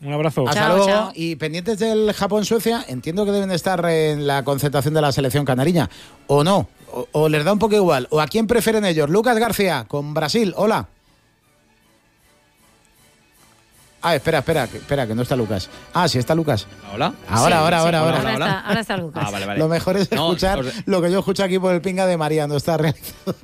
Un abrazo. Hasta Chao, luego. chao. Y pendientes del Japón-Suecia, entiendo que deben de estar en la concentración de la selección canariña. ¿O no? ¿O les da un poco igual? ¿O a quién prefieren ellos? Lucas García, con Brasil. Hola. Espera, que no está Lucas. Sí está Lucas. ¿Hola? Ahora está Lucas. Vale. Lo mejor es escuchar lo que yo escucho aquí por el pinga de María, no está realizado.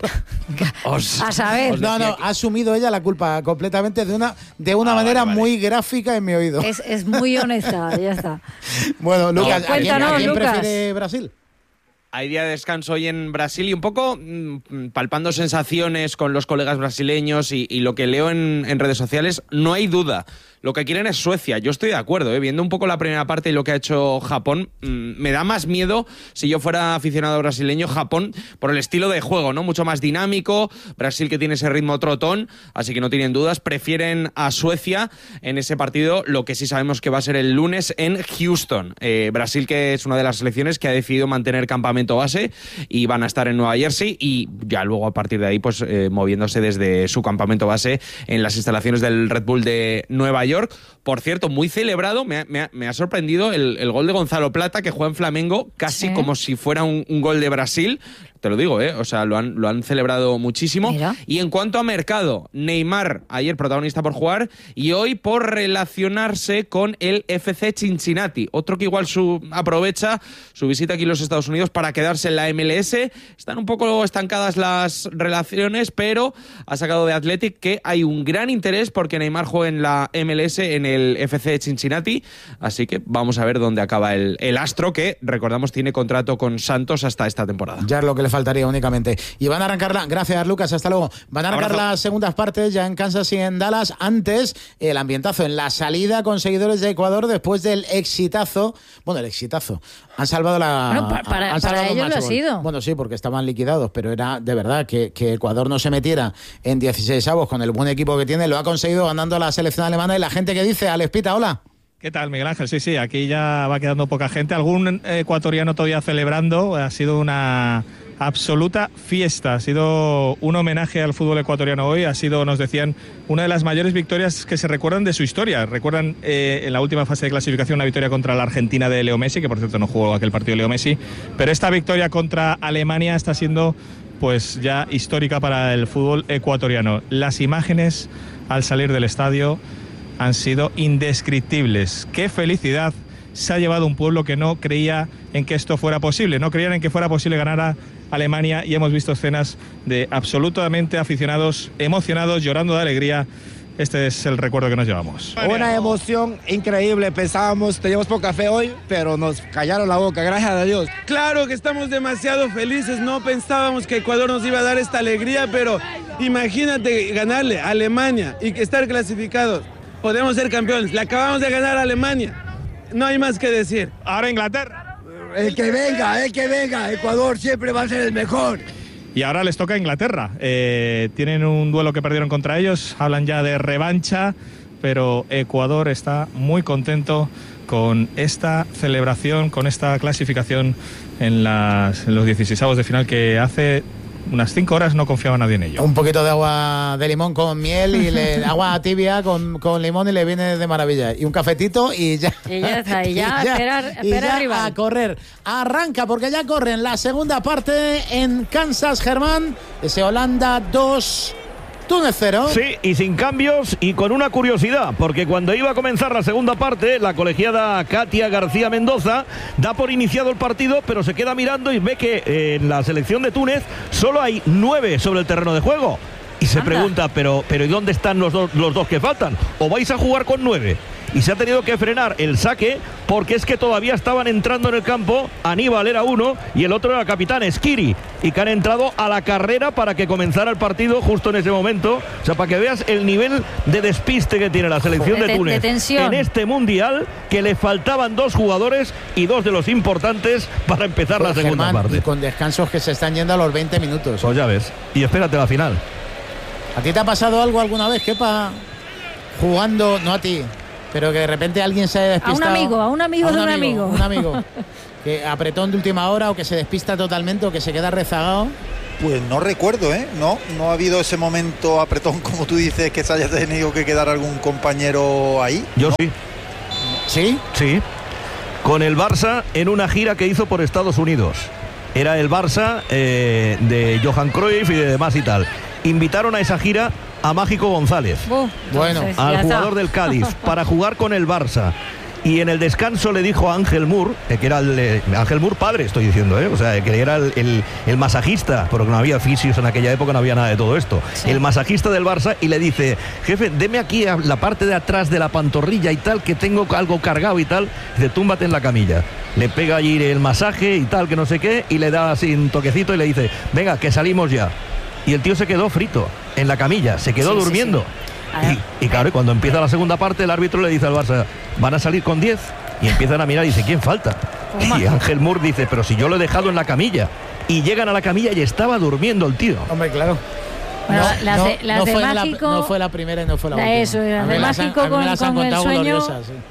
A saber. No, ha asumido ella la culpa completamente de una manera muy gráfica en mi oído. Es muy honesta, ya está. Bueno, Lucas, ¿a quién Lucas. prefiere Brasil? Hay día de descanso hoy en Brasil y un poco palpando sensaciones con los colegas brasileños y lo que leo en redes sociales, no hay duda. Lo que quieren es Suecia. Yo estoy de acuerdo, viendo un poco la primera parte y lo que ha hecho Japón, me da más miedo si yo fuera aficionado brasileño, Japón, por el estilo de juego, ¿no? Mucho más dinámico, Brasil que tiene ese ritmo trotón, así que no tienen dudas, prefieren a Suecia en ese partido, lo que sí sabemos que va a ser el lunes en Houston. Brasil, que es una de las selecciones que ha decidido mantener campamento base y van a estar en Nueva Jersey y ya luego a partir de ahí pues moviéndose desde su campamento base en las instalaciones del Red Bull de Nueva York. Por cierto, muy celebrado, me ha sorprendido el gol de Gonzalo Plata, que juega en Flamengo casi como si fuera un gol de Brasil. Te lo digo, o sea, lo han celebrado muchísimo. Mira. Y en cuanto a mercado, Neymar, ayer protagonista por jugar, y hoy por relacionarse con el FC Cincinnati. Otro que igual aprovecha su visita aquí en los Estados Unidos para quedarse en la MLS. Están un poco estancadas las relaciones, pero ha sacado de Athletic que hay un gran interés porque Neymar juegue en la MLS, en el FC Cincinnati. Así que vamos a ver dónde acaba el astro, que recordamos tiene contrato con Santos hasta esta temporada. Ya es lo que le faltaría únicamente. Y van a arrancar gracias Lucas, hasta luego. Van a arrancar las segundas partes ya en Kansas y en Dallas. Antes, el ambientazo en la salida con seguidores de Ecuador después del exitazo. Bueno, el exitazo. Han salvado para ellos lo ha sido. Bueno, sí, porque estaban liquidados, pero era de verdad que Ecuador no se metiera en 16avos con el buen equipo que tiene. Lo ha conseguido ganando a la selección alemana. Y la gente que dice, Alex Pita, hola. ¿Qué tal, Miguel Ángel? Sí, aquí ya va quedando poca gente. Algún ecuatoriano todavía celebrando. Ha sido una absoluta fiesta. Ha sido un homenaje al fútbol ecuatoriano hoy. Ha sido, nos decían, una de las mayores victorias que se recuerdan de su historia. Recuerdan en la última fase de clasificación una victoria contra la Argentina de Leo Messi, que por cierto no jugó aquel partido de Leo Messi. Pero esta victoria contra Alemania está siendo pues ya histórica para el fútbol ecuatoriano. Las imágenes al salir del estadio han sido indescriptibles. ¡Qué felicidad se ha llevado un pueblo que no creía en que esto fuera posible! No creían en que fuera posible ganar a Alemania y hemos visto escenas de absolutamente aficionados emocionados, llorando de alegría. Este es el recuerdo que nos llevamos. Una emoción increíble. Pensábamos, teníamos poca fe hoy, pero nos callaron la boca, gracias a Dios. Claro que estamos demasiado felices, no pensábamos que Ecuador nos iba a dar esta alegría, pero imagínate ganarle a Alemania y estar clasificados. Podemos ser campeones, le acabamos de ganar a Alemania, no hay más que decir. Ahora Inglaterra. El que venga, Ecuador siempre va a ser el mejor. Y ahora les toca a Inglaterra. Tienen un duelo que perdieron contra ellos, hablan ya de revancha, pero Ecuador está muy contento con esta celebración, con esta clasificación en los 16avos de final, que hace unas 5 horas no confiaba nadie en ello. Un poquito de agua de limón con miel y agua tibia con limón y le viene de maravilla. Y un cafetito y ya. Y ya está, y ya espera arriba. A correr. Arranca porque ya corren la segunda parte en Kansas, Germán. Ese Holanda 2, Túnez 0. Sí, y sin cambios y con una curiosidad, porque cuando iba a comenzar la segunda parte, la colegiada Katia García Mendoza da por iniciado el partido, pero se queda mirando y ve que en la selección de Túnez solo hay 9 sobre el terreno de juego. Y se pregunta, pero ¿y dónde están los dos que faltan? ¿O vais a jugar con 9? Y se ha tenido que frenar el saque porque es que todavía estaban entrando en el campo. Aníbal era uno y el otro era el capitán Esquiri, y que han entrado a la carrera para que comenzara el partido justo en ese momento. O sea, para que veas el nivel de despiste que tiene la selección de Túnez en este mundial, que le faltaban 2 jugadores y 2 de los importantes para empezar la segunda Germán, parte. Y con descansos que se están yendo a los 20 minutos. Pues ya ves. Y espérate la final. ¿A ti te ha pasado algo alguna vez, Kepa, jugando, no a ti, pero que de repente alguien se ha despistado? A un amigo de un amigo. Un amigo que apretón de última hora, o que se despista totalmente, o que se queda rezagado. Pues no recuerdo, no ha habido ese momento apretón, como tú dices, que se haya tenido que quedar algún compañero ahí. Yo ¿no? sí. ¿Sí? Sí. Con el Barça en una gira que hizo por Estados Unidos. Era el Barça de Johan Cruyff y de demás y tal. Invitaron a esa gira a Mágico González, bueno, al jugador del Cádiz, para jugar con el Barça. Y en el descanso le dijo a Ángel Mur, que era Ángel Mur padre, estoy diciendo, o sea, que era el masajista, porque no había fisios en aquella época, no había nada de todo esto. Sí. El masajista del Barça, y le dice: jefe, deme aquí a la parte de atrás de la pantorrilla y tal, que tengo algo cargado y tal. Dice: túmbate en la camilla. Le pega allí el masaje y tal, que no sé qué, y le da así un toquecito y le dice: venga, que salimos ya. Y el tío se quedó frito en la camilla, se quedó durmiendo. Y claro, cuando empieza la segunda parte, el árbitro le dice al Barça: van a salir con 10. Y empiezan a mirar y dice: ¿quién falta? Y Ángel Mur dice: pero si yo lo he dejado en la camilla. Y llegan a la camilla y estaba durmiendo el tío. Hombre, claro. Bueno, las de Mágico... no fue la primera y no fue la última. Eso, las de Mágico con el sueño...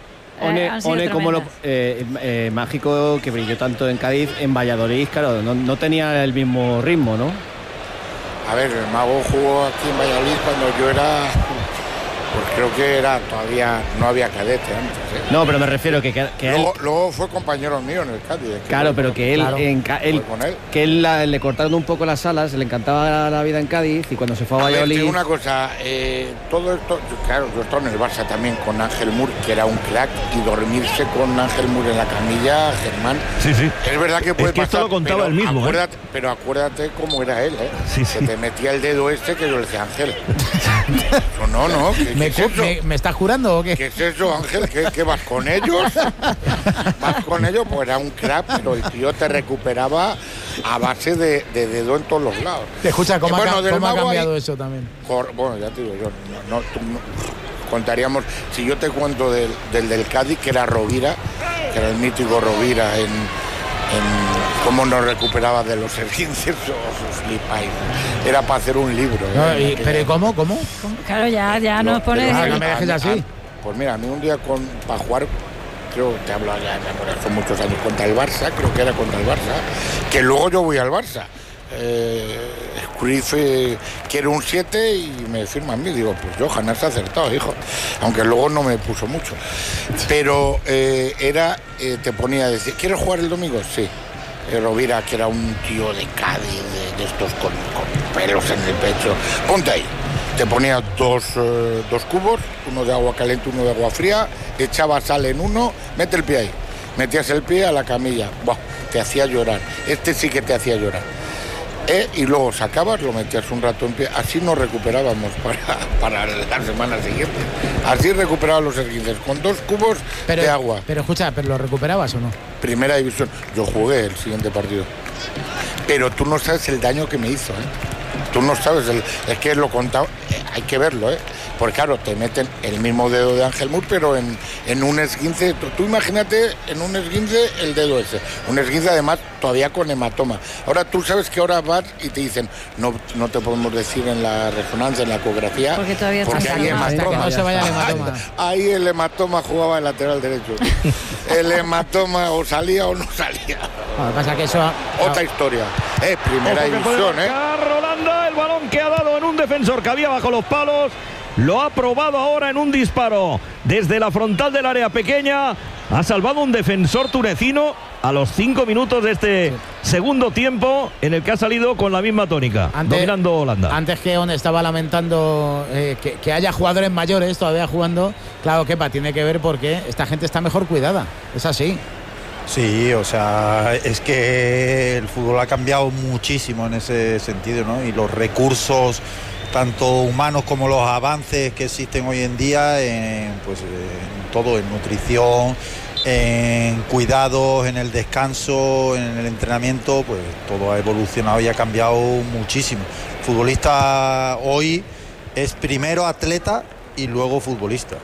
One como Mágico, que brilló tanto en Cádiz, en Valladolid, claro, no tenía el mismo ritmo, ¿no? A ver, el Mago jugó aquí en Valladolid cuando yo era... Pues creo que todavía no había cadete antes. No, pero me refiero que luego fue compañero mío en el Cádiz. Claro, pero que él le cortaron un poco las alas, le encantaba la vida en Cádiz, y cuando se fue a Valladolid... Una cosa, todo esto, claro, yo estaba en el Barça también con Ángel Mur, que era un crack, y dormirse con Ángel Mur en la camilla, Germán... Sí. Es verdad que puede pasar, esto lo contaba él mismo. Pero acuérdate cómo era él, Sí. Que te metía el dedo que yo le decía: Ángel. No. ¿Me estás jurando o qué? ¿Qué es eso, Ángel? ¿Qué vas con ellos? Vas con ellos, pues era un crack, pero el tío te recuperaba a base de dedo en todos los lados. Te escucha, ¿cómo ha cambiado eso también? Bueno, ya te digo, yo no contaríamos, si yo te cuento del Cádiz, que era Rovira, que era el mítico Rovira en cómo nos recuperaba de los esguinces, os flipáis. Era para hacer un libro. ¿Pero cómo? Claro, ya nos pones... No me dejes así. Pues mira, a mí un día para jugar, creo que te hablo ya, son muchos años, contra el Barça, creo que era contra el Barça, que luego yo voy al Barça. Cruyff quiere un 7 y me firma a mí. Digo, pues Johan, has acertado, hijo. Aunque luego no me puso mucho. Pero te ponía a decir: ¿quieres jugar el domingo? Sí. Rovira, que era un tío de Cádiz, de estos con pelos en el pecho. Ponte ahí. Te ponía dos cubos, uno de agua caliente, uno de agua fría, echaba sal en uno, mete el pie ahí. Metías el pie a la camilla. Buah, te hacía llorar. Este sí que te hacía llorar. Y luego sacabas, lo metías un rato en pie. Así nos recuperábamos para la semana siguiente. Así recuperaba los esguinces, con 2 cubos de agua. Pero escucha, ¿pero lo recuperabas o no? Primera división. Yo jugué el siguiente partido. Pero tú no sabes el daño que me hizo, Tú no sabes, es que lo contaba, hay que verlo, Porque claro, te meten el mismo dedo de Ángel Mur, pero en un esguince. Tú imagínate en un esguince el dedo ese. Un esguince además todavía con hematoma. Ahora tú sabes que ahora vas y te dicen: no te podemos decir en la resonancia, en la ecografía, porque hay hematoma. No se vaya el hematoma. Ahí el hematoma jugaba el lateral derecho. El hematoma o salía o no salía. Lo que pasa que eso... Otra historia. Primera división, Rolanda, el balón que ha dado en un defensor que había bajo los palos. Lo ha probado ahora en un disparo desde la frontal del área pequeña. Ha salvado un defensor tunecino a los 5 minutos de este segundo tiempo, en el que ha salido con la misma tónica, dominando Holanda. Antes que One estaba lamentando que haya jugadores mayores todavía jugando. Claro, Kepa, tiene que ver porque esta gente está mejor cuidada. Es así. Sí, o sea, es que el fútbol ha cambiado muchísimo en ese sentido, ¿no? Y los recursos, tanto humanos como los avances que existen hoy en día, en todo, en nutrición, en cuidados, en el descanso, en el entrenamiento, pues todo ha evolucionado y ha cambiado muchísimo. El futbolista hoy es primero atleta y luego futbolista.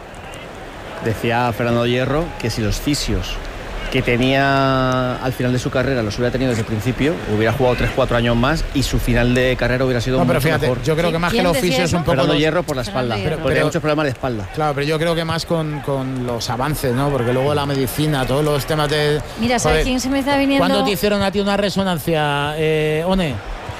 Decía Fernando Hierro que si los fisios que tenía al final de su carrera los hubiera tenido desde el principio, hubiera jugado 3-4 años más y su final de carrera hubiera sido mucho mejor. Yo creo que más que los fisios un poco... Fernando Hierro por la espalda, porque hay muchos problemas de espalda. Claro, pero yo creo que más con los avances, ¿no? Porque luego la medicina, todos los temas de... Mira, ¿sabes quién se me está viniendo? ¿Cuándo te hicieron a ti una resonancia, One?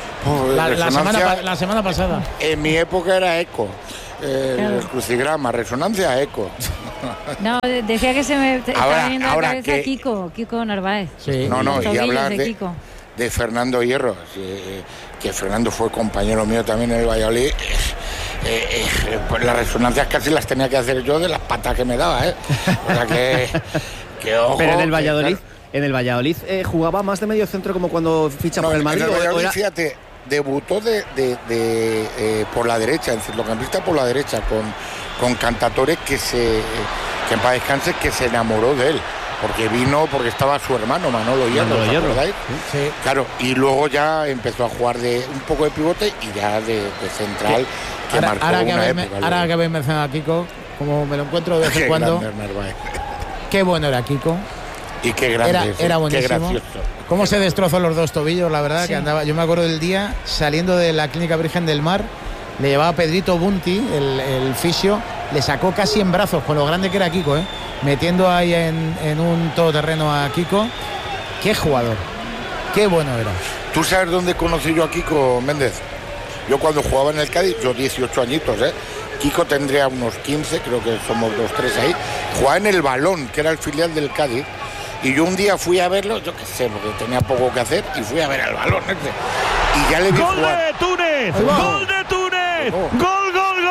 La semana pasada. En mi época era eco. El crucigrama, resonancia, eco. No, decía que se me estaba viniendo a la cabeza que... Kiko Narváez. Sí. No, y hablar de Fernando Hierro, que Fernando fue compañero mío también en el Valladolid. Pues las resonancias casi las tenía que hacer yo de las patas que me daba, ¿eh? O sea que ojo. Pero en el Valladolid, jugaba más de medio centro como cuando ficha por el Madrid. En el Valladolid, fíjate, debutó por la derecha, en centrocampista por la derecha, con Cantatore, que en paz descanse, que se enamoró de él. Porque estaba su hermano Manolo Hierro, ¿os acordáis? Sí. Claro, y luego ya empezó a jugar un poco de pivote y ya de central, que marcó una época. Ahora que habéis mencionado a Kiko, como me lo encuentro de vez en cuando, qué bueno era Kiko. Y qué grande era buenísimo. Qué gracioso. Cómo se destrozó los dos tobillos, la verdad, que andaba. Yo me acuerdo del día saliendo de la Clínica Virgen del Mar, le llevaba Pedrito Bunti, el fisio, le sacó casi en brazos con lo grande que era Kiko, metiendo ahí en un todoterreno a Kiko. Qué jugador, qué bueno era. ¿Tú sabes dónde conocí yo a Kiko, Méndez? Yo cuando jugaba en el Cádiz, yo 18 añitos, Kiko tendría unos 15, creo que somos 2-3 ahí. Jugaba en el Balón, que era el filial del Cádiz. Y yo un día fui a verlo, yo qué sé, porque tenía poco que hacer, y fui a ver al Balón. Y ya le vi ¡Gol jugar. de Túnez! ¡Gol de Túnez! ¡Gol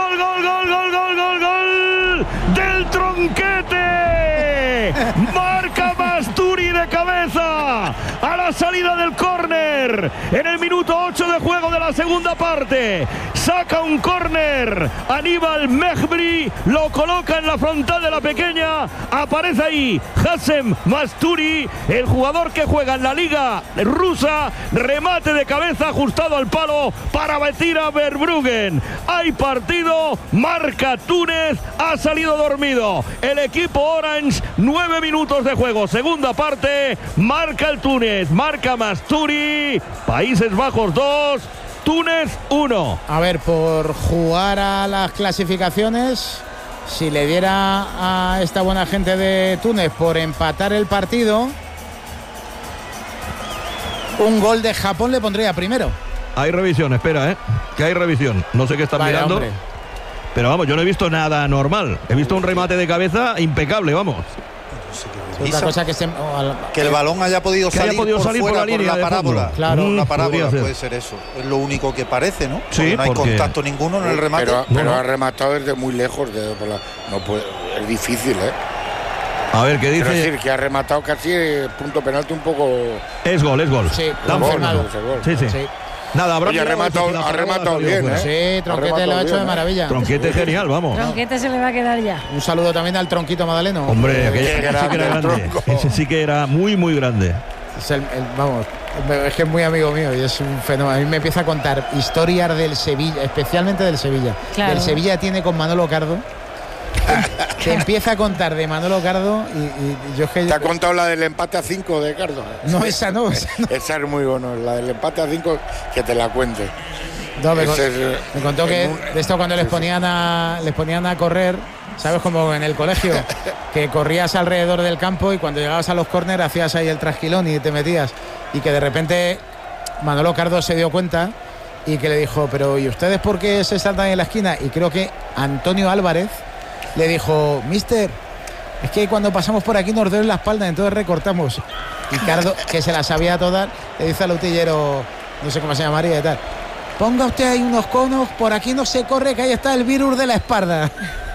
del Tronquete! Marca Masturi de cabeza a la salida del córner en el minuto 8 de juego de la segunda parte. Saca un córner Aníbal Mejbri, lo coloca en la frontal de la pequeña. Aparece ahí Hassem Masturi, el jugador que juega en la liga rusa. Remate de cabeza ajustado al palo para batir a Verbruggen. Hay partido, marca Túnez, ha salido dormido el equipo Orange. 9 minutos de juego, segunda parte, marca el Túnez, marca Masturi. Países Bajos 2, Túnez 1. A ver, por jugar a las clasificaciones, si le diera a esta buena gente de Túnez por empatar el partido, un gol de Japón le pondría primero. Hay revisión, espera, que hay revisión. No sé qué están mirando. Hombre. Pero vamos, yo no he visto nada normal. He visto un remate de cabeza impecable, vamos. Otra cosa que el balón haya podido salir por la línea, por la parábola. Claro, la parábola puede ser eso. Es lo único que parece, ¿no? Sí, no hay contacto ninguno en el remate. Pero ha rematado desde muy lejos. No puede, es difícil, A ver, ¿qué dice? Quiero decir, que ha rematado casi punto penalti un poco. Es gol. Sí, sí. Nada, Oye, ha rematado bien, Sí, Tronquete lo ha hecho de maravilla. Tronquete genial, vamos. Tronquete se le va a quedar ya. Un saludo también al Tronquito Madaleno. Hombre, ese sí que era grande. Ese sí que era muy, muy grande. Vamos, es que es muy amigo mío y es un fenómeno. A mí me empieza a contar historias del Sevilla, especialmente del Sevilla. Claro. Del Sevilla tiene con Manolo Cardo. Te empieza a contar de Manolo Cardo y yo es que... ¿Te ha contado la del empate a 5 de Cardo? No, esa no. Esa es muy bueno, la del empate a 5, que te la cuente. No, me contó que de esto cuando les ponían a correr, ¿sabes? Como en el colegio, que corrías alrededor del campo y cuando llegabas a los córner hacías ahí el trasquilón y te metías. Y que de repente Manolo Cardo se dio cuenta y que le dijo, pero ¿y ustedes por qué se saltan en la esquina? Y creo que Antonio Álvarez le dijo, mister, es que cuando pasamos por aquí nos duele la espalda, entonces recortamos. Y Cardo, que se la sabía todas, le dice al utillero, no sé cómo se llamaría y tal, ponga usted ahí unos conos, por aquí no se corre, que ahí está el virus de la espalda.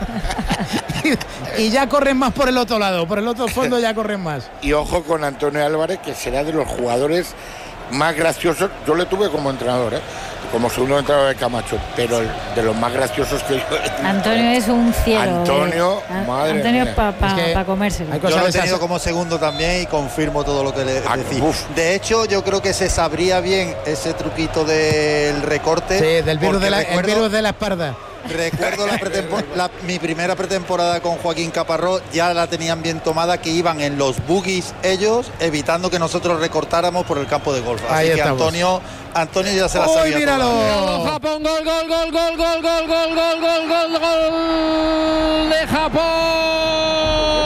y ya corren más por el otro lado, por el otro fondo ya corren más. Y ojo con Antonio Álvarez, que será de los jugadores más graciosos. Yo le tuve como entrenador, como segundo entrenador de Camacho, pero de los más graciosos que yo. Antonio es un cielo. Antonio, madre Antonio mía. es para comérselo. Yo lo he tenido como segundo también y confirmo todo lo que le decís. De hecho, yo creo que se sabría bien ese truquito del recorte. Sí, del virus el virus de la espalda. Recuerdo mi primera pretemporada con Joaquín Caparrós, ya la tenían bien tomada, que iban en los buggies ellos, evitando que nosotros recortáramos por el campo de golf. Así que Antonio ya se la sabía. ¡Míralo! Japón, gol de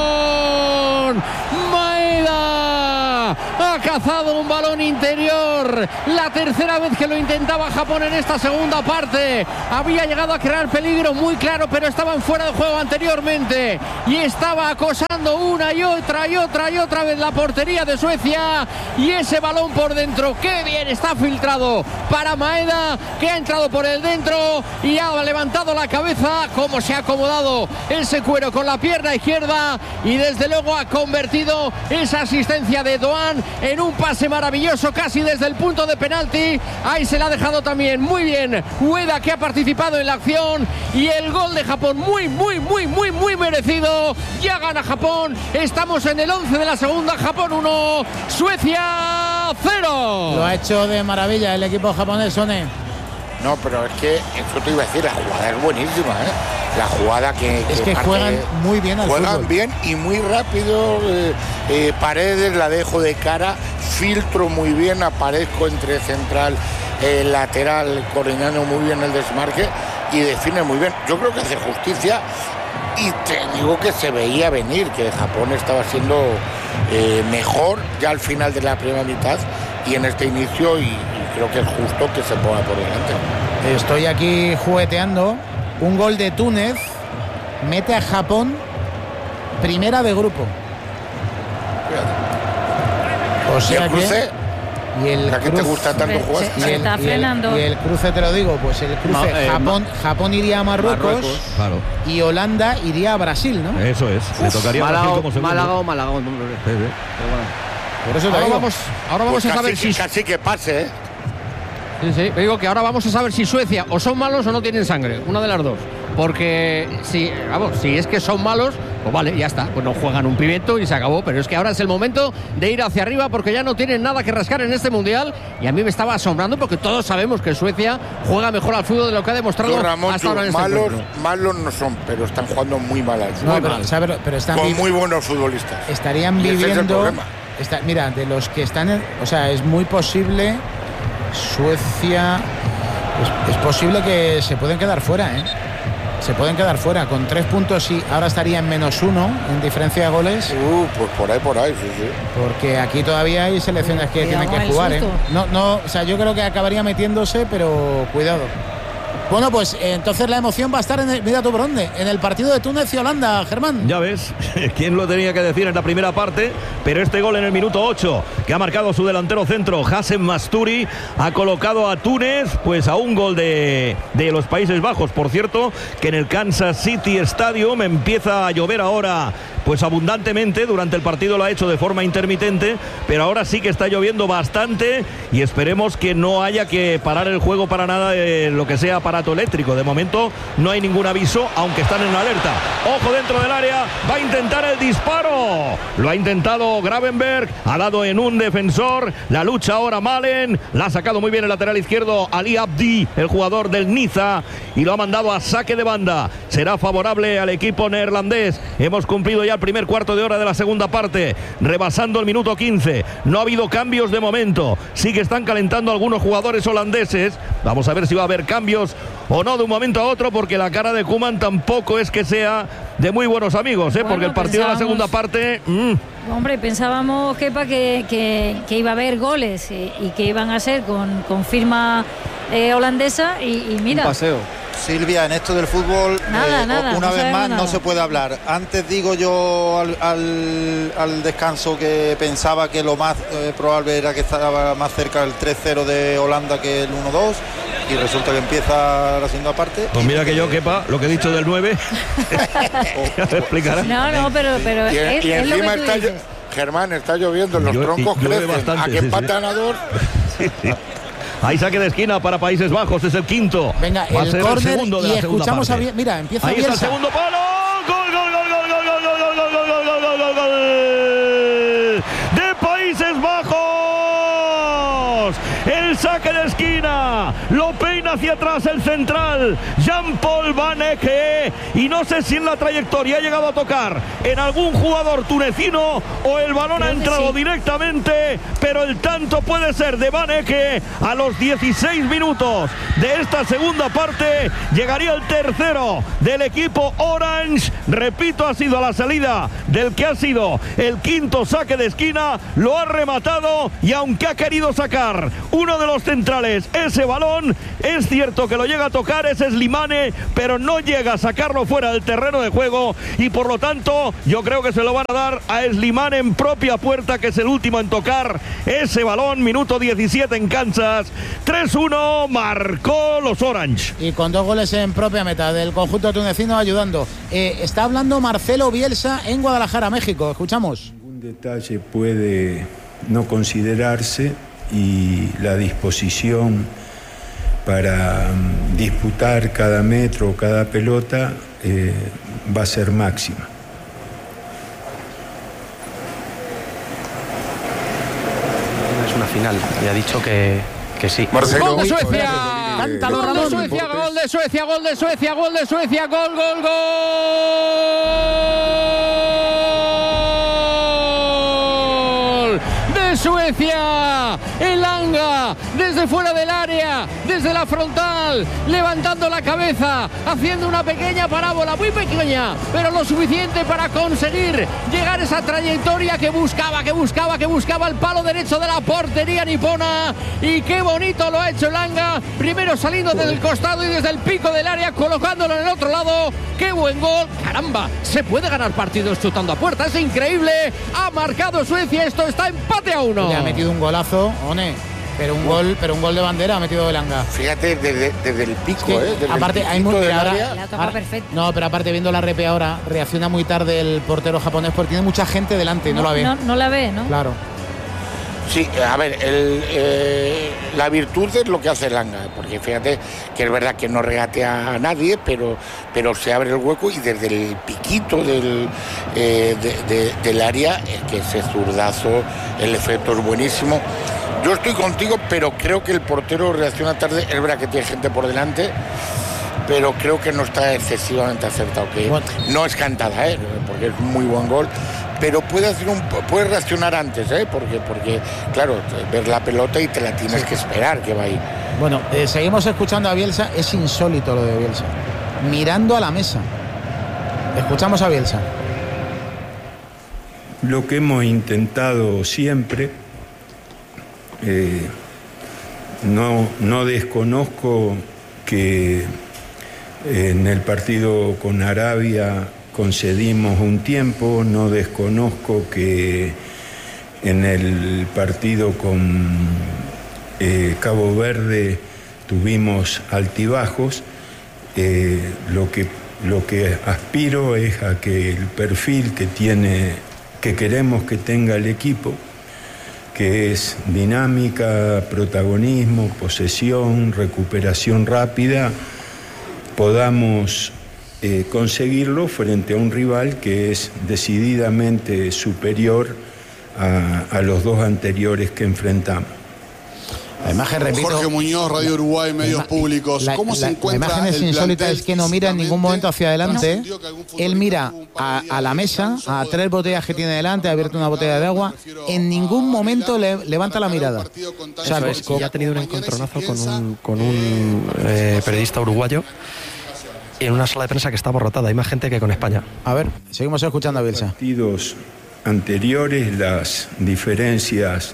Japón. Maeda ha cazado un balón interior por la tercera vez que lo intentaba Japón en esta segunda parte. Había llegado a crear peligro muy claro, pero estaban fuera de juego anteriormente y estaba acosando una y otra vez la portería de Suecia, y ese balón por dentro, qué bien está filtrado para Maeda, que ha entrado por el dentro y ha levantado la cabeza, como se ha acomodado ese cuero con la pierna izquierda, y desde luego ha convertido esa asistencia de Doan en un pase maravilloso casi desde el punto de penalti. Ahí se la ha dejado también muy bien Ueda, que ha participado en la acción, y el gol de Japón muy merecido. Ya gana Japón, estamos en el 11 de la segunda. Japón 1, Suecia 0. Lo ha hecho de maravilla el equipo japonés, Sone. No, pero es que eso te iba a decir, la jugada es buenísima, ¿eh? La jugada que juegan muy bien al fútbol. Juegan bien y muy rápido. Paredes la dejo de cara, filtro muy bien, aparezco entre central, lateral, coordinando muy bien el desmarque y define muy bien. Yo creo que hace justicia, y te digo que se veía venir que Japón estaba siendo mejor ya al final de la primera mitad y en este inicio, y creo que es justo que se ponga por delante. Estoy aquí jugueteando. Un gol de Túnez mete a Japón primera de grupo. O sea, ¿y el cruce? Y el ¿A qué te gusta tanto jugar? Y el cruce, te lo digo, pues el cruce, Japón iría a Marruecos, claro, y Holanda iría a Brasil, ¿no? Eso es. Le tocaría Málaga, Brasil como segundo. Málaga. Sí. Por eso ahora vamos a saber si casi que pase, ¿eh? Sí, digo que ahora vamos a saber si Suecia o son malos o no tienen sangre, una de las dos. Porque si es que son malos, pues vale, ya está, pues no juegan un pimiento y se acabó. Pero es que ahora es el momento de ir hacia arriba, porque ya no tienen nada que rascar en este mundial. Y a mí me estaba asombrando, porque todos sabemos que Suecia juega mejor al fútbol de lo que ha demostrado hasta ahora en este malos no son, pero están jugando muy mal al fútbol. No, pero están con muy buenos futbolistas. Estarían viviendo. Mira, de los que están, es muy posible. Suecia, es posible que se pueden quedar fuera, ¿eh? Se pueden quedar fuera con 3 puntos y ahora estaría en -1 en diferencia de goles. Pues por ahí, sí. Porque aquí todavía hay selecciones que tienen que jugar, ¿eh? Yo creo que acabaría metiéndose, pero cuidado. Bueno, pues entonces la emoción va a estar mira tú por dónde, en el partido de Túnez y Holanda, Germán. Ya ves, quién lo tenía que decir en la primera parte, pero este gol en el minuto 8, que ha marcado su delantero centro, Hassem Masturi, ha colocado a Túnez pues a un gol de los Países Bajos. Por cierto, que en el Kansas City Stadium empieza a llover ahora pues abundantemente. Durante el partido lo ha hecho de forma intermitente, pero ahora sí que está lloviendo bastante, y esperemos que no haya que parar el juego para nada, lo que sea aparato eléctrico. De momento no hay ningún aviso, aunque están en alerta. Ojo dentro del área, va a intentar el disparo, lo ha intentado Gravenberg, ha dado en un defensor, la lucha ahora Malen, la ha sacado muy bien el lateral izquierdo Ali Abdi, el jugador del Niza, y lo ha mandado a saque de banda. Será favorable al equipo neerlandés. Hemos cumplido ya el primer cuarto de hora de la segunda parte, rebasando el minuto 15. No ha habido cambios de momento, sí que están calentando algunos jugadores holandeses. Vamos a ver si va a haber cambios o no de un momento a otro, porque la cara de Koeman tampoco es que sea de muy buenos amigos, porque el partido de la segunda parte... Hombre, pensábamos, Kepa, que iba a haber goles y que iban a ser con firma holandesa, y mira... Un paseo. Silvia, en esto del fútbol, nada, una vez más nada. No se puede hablar. Antes digo yo al descanso que pensaba que lo más probable era que estaba más cerca el 3-0 de Holanda que el 1-2, y resulta que empieza la segunda parte. Pues mira que yo, Kepa, lo que he dicho del 9 ya te explicará. No, pero y es lo encima que tú dices. Germán, está lloviendo, los troncos crecen, bastante, a que empatan a 2. Sí. Hay saque de esquina para Países Bajos, es el quinto. Venga, va a ser el segundo de la segunda parte. Mira, empieza ahí Bielsa. Está el segundo palo. Gol de Países Bajos. El saque de esquina lo peina Boina hacia atrás el central, Jean-Paul Van Ecke, y no sé si en la trayectoria ha llegado a tocar en algún jugador tunecino o el balón ha entrado directamente, pero el tanto puede ser de Van Ecke a los 16 minutos de esta segunda parte. Llegaría el tercero del equipo Orange. Repito, ha sido a la salida del que ha sido el quinto saque de esquina, lo ha rematado, y aunque ha querido sacar uno de los centrales ese balón, es cierto que lo llega a tocar ese Slimane, pero no llega a sacarlo fuera del terreno de juego, y por lo tanto yo creo que se lo van a dar a Slimane en propia puerta, que es el último en tocar ese balón. Minuto 17 en Kansas, 3-1 marcó los Orange. Y con 2 goles en propia meta del conjunto tunecino ayudando. Está hablando Marcelo Bielsa en Guadalajara, México. Escuchamos. Ningún detalle puede no considerarse y la disposición para disputar cada metro, cada pelota va a ser máxima. Es una final y ha dicho que sí. Marcelo. ¡Gol de Suecia! Cántalo, ¡Gol de Ramón! Suecia, gol de Suecia, gol de Suecia, gol de Suecia, gol, gol, gol! De Suecia, Elanga, desde fuera del área, desde la frontal, levantando la cabeza, haciendo una pequeña parábola, muy pequeña, pero lo suficiente para conseguir llegar a esa trayectoria que buscaba el palo derecho de la portería nipona. Y qué bonito lo ha hecho Elanga, primero saliendo desde el costado y desde el pico del área, colocándolo en el otro lado. ¡Qué buen gol! ¡Caramba! Se puede ganar partidos chutando a puerta, es increíble. Ha marcado Suecia, esto está empate a 1. Le ha metido un golazo, One, pero un gol de bandera ha metido Elanga. Fíjate, desde el pico, desde aparte, el hay muy la toma perfecta. No, pero aparte, viendo la repe ahora, reacciona muy tarde el portero japonés porque tiene mucha gente delante y no la ve. No la ve, ¿no? Claro. Sí, a ver, la virtud es lo que hace Elanga, porque fíjate que es verdad que no regatea a nadie, pero se abre el hueco y desde el piquito del área, que ese zurdazo, el efecto es buenísimo. Yo estoy contigo, pero creo que el portero reacciona tarde. Es verdad que tiene gente por delante, pero creo que no está excesivamente acertado. Que no es cantada, porque es muy buen gol. Pero puede reaccionar antes, porque claro, ver la pelota y te la tienes que esperar que va ahí. Bueno, seguimos escuchando a Bielsa. Es insólito lo de Bielsa, mirando a la mesa. Escuchamos a Bielsa. Lo que hemos intentado siempre, no desconozco que en el partido con Arabia concedimos un tiempo, no desconozco que en el partido con Cabo Verde tuvimos altibajos. Lo que aspiro es a que el perfil que queremos que tenga el equipo, que es dinámica, protagonismo, posesión, recuperación rápida, podamos conseguirlo frente a un rival que es decididamente superior a los dos anteriores que enfrentamos. La imagen, repito, Jorge Muñoz, Radio Uruguay, medios públicos. ¿Cómo se encuentra? La imagen es insólita, es que no mira en ningún momento hacia adelante. Él mira a la mesa, a 3 botellas que tiene delante, ha abierto una botella de agua. En ningún momento levanta la mirada. O sea, ya ha tenido un encontronazo con un periodista uruguayo en una sala de prensa que está abarrotada. Hay más gente que con España. A ver, seguimos escuchando a Bielsa. Partidos anteriores, las diferencias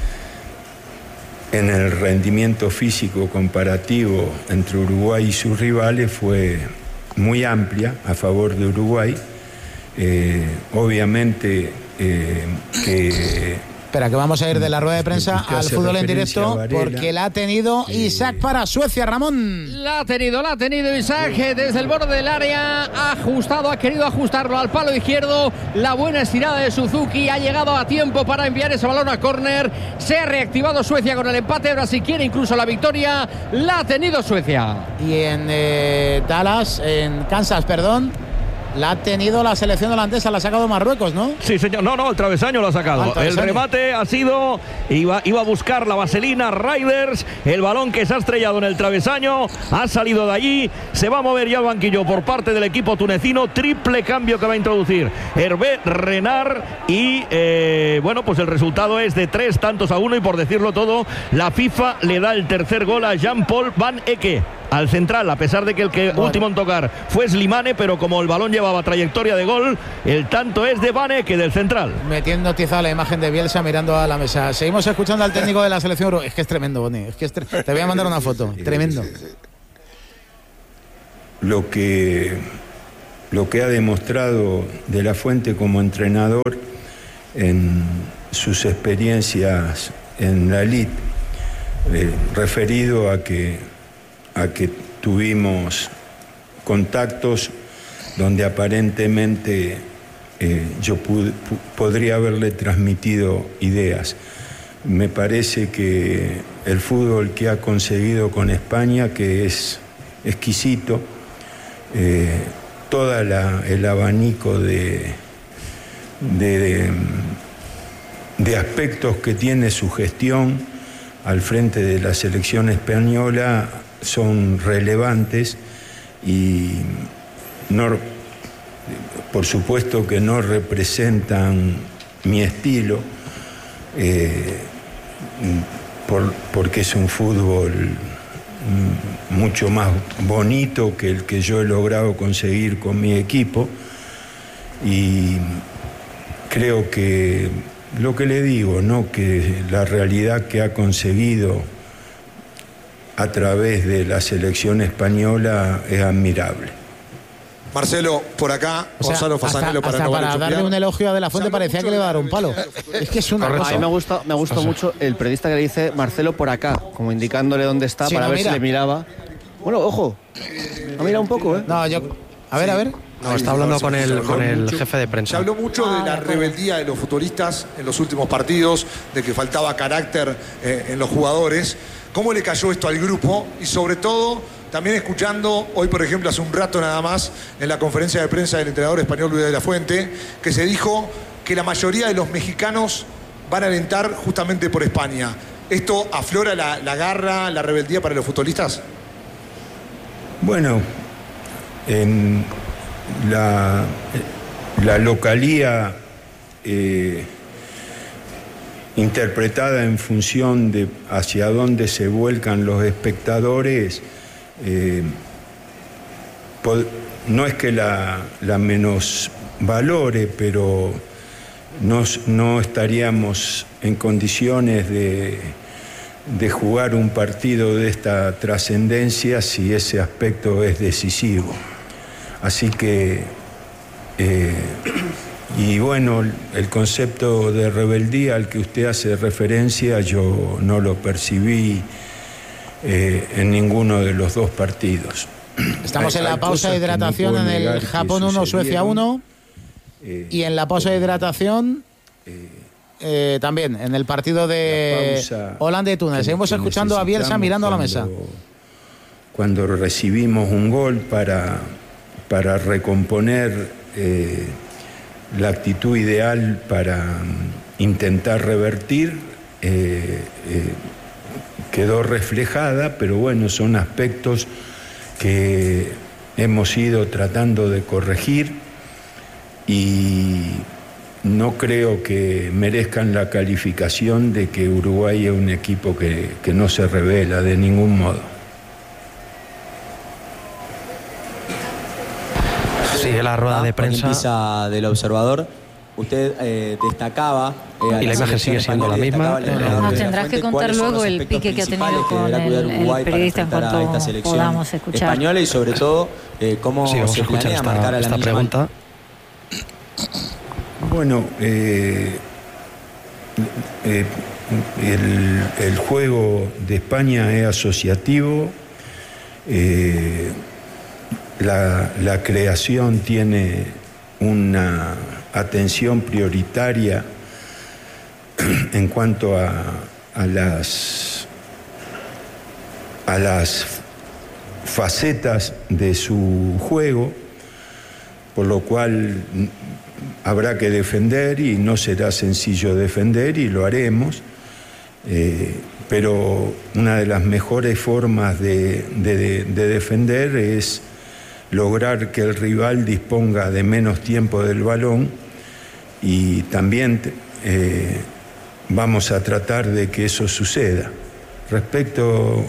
en el rendimiento físico comparativo entre Uruguay y sus rivales fue muy amplia a favor de Uruguay. Obviamente que... Espera, que vamos a ir de la rueda de prensa al fútbol en directo, porque la ha tenido Isaac para Suecia, Ramón. La ha tenido Isaac desde el borde del área, ha querido ajustarlo al palo izquierdo. La buena estirada de Suzuki ha llegado a tiempo para enviar ese balón a córner. Se ha reactivado Suecia con el empate, ahora si quiere incluso la victoria, la ha tenido Suecia. Y en Kansas, La ha tenido la selección holandesa, la ha sacado Marruecos, ¿no? Sí, señor. No, el travesaño lo ha sacado. El remate ha sido, iba a buscar la vaselina Riders, el balón que se ha estrellado en el travesaño, ha salido de allí, se va a mover ya al banquillo por parte del equipo tunecino, triple cambio que va a introducir Hervé Renard y bueno, pues el resultado es de 3-1 y por decirlo todo, la FIFA le da el tercer gol a Jean-Paul Van Ecke, al central, a pesar de que el último en tocar fue Slimane, pero como el balón llevaba trayectoria de gol, el tanto es de Van Ecke, del central. Metiendo tiza la imagen de Bielsa mirando a la mesa. Seguimos escuchando al técnico de la selección. Es que es tremendo, Boni. Es que te voy a mandar una foto. Tremendo. Lo que ha demostrado De La Fuente como entrenador en sus experiencias en la elite, referido a que tuvimos contactos donde aparentemente yo podría haberle transmitido ideas. Me parece que el fútbol que ha conseguido con España, que es exquisito, todo el abanico de aspectos que tiene su gestión al frente de la selección española son relevantes y no, por supuesto que no representan mi estilo, porque es un fútbol mucho más bonito que el que yo he logrado conseguir con mi equipo, y creo que lo que le digo, ¿no?, que la realidad que ha conseguido a través de la selección española es admirable. Marcelo, por acá, Gonzalo Fasanelo para darle un elogio a De La Fuente parecía que le iba a dar un palo. Es que es una cosa. A mí me gusta mucho el periodista que le dice Marcelo por acá, como indicándole dónde está, sí, para ver si le miraba. Bueno, ojo, ha mirado un poco, ¿eh? No, yo... A ver. No, está hablando con el jefe de prensa. Se habló mucho de la rebeldía de los futbolistas en los últimos partidos, de que faltaba carácter en los jugadores. ¿Cómo le cayó esto al grupo? Y sobre todo, también escuchando hoy, por ejemplo, hace un rato nada más, en la conferencia de prensa del entrenador español Luis de la Fuente, que se dijo que la mayoría de los mexicanos van a alentar justamente por España. ¿Esto aflora la garra, la rebeldía para los futbolistas? Bueno, en la localía interpretada en función de hacia dónde se vuelcan los espectadores, no es que la menosvalore, pero no estaríamos en condiciones de jugar un partido de esta trascendencia si ese aspecto es decisivo. Así que, y bueno, el concepto de rebeldía al que usted hace referencia, yo no lo percibí en ninguno de los dos partidos. Estamos en la pausa de hidratación en el Japón 1, Suecia 1, y en la pausa de hidratación también en el partido de Holanda y Túnez. Seguimos escuchando a Bielsa mirando a la mesa. Cuando recibimos un gol para recomponer la actitud ideal para intentar revertir, quedó reflejada, pero bueno, son aspectos que hemos ido tratando de corregir y no creo que merezcan la calificación de que Uruguay es un equipo que no se revela de ningún modo. Sigue la rueda de prensa del observador. Usted destacaba y la imagen sigue siendo la misma. Nos tendrás que contar luego el pique que ha tenido con el periodista en cuanto podamos escuchar española, y sobre todo cómo se planea marcar a la misma pregunta. Bueno, el juego de España es asociativo. La creación tiene una atención prioritaria en cuanto a las facetas de su juego. por lo cual habrá que defender y no será sencillo defender y lo haremos, pero una de las mejores formas de defender es lograr que el rival disponga de menos tiempo del balón y también vamos a tratar de que eso suceda. Respecto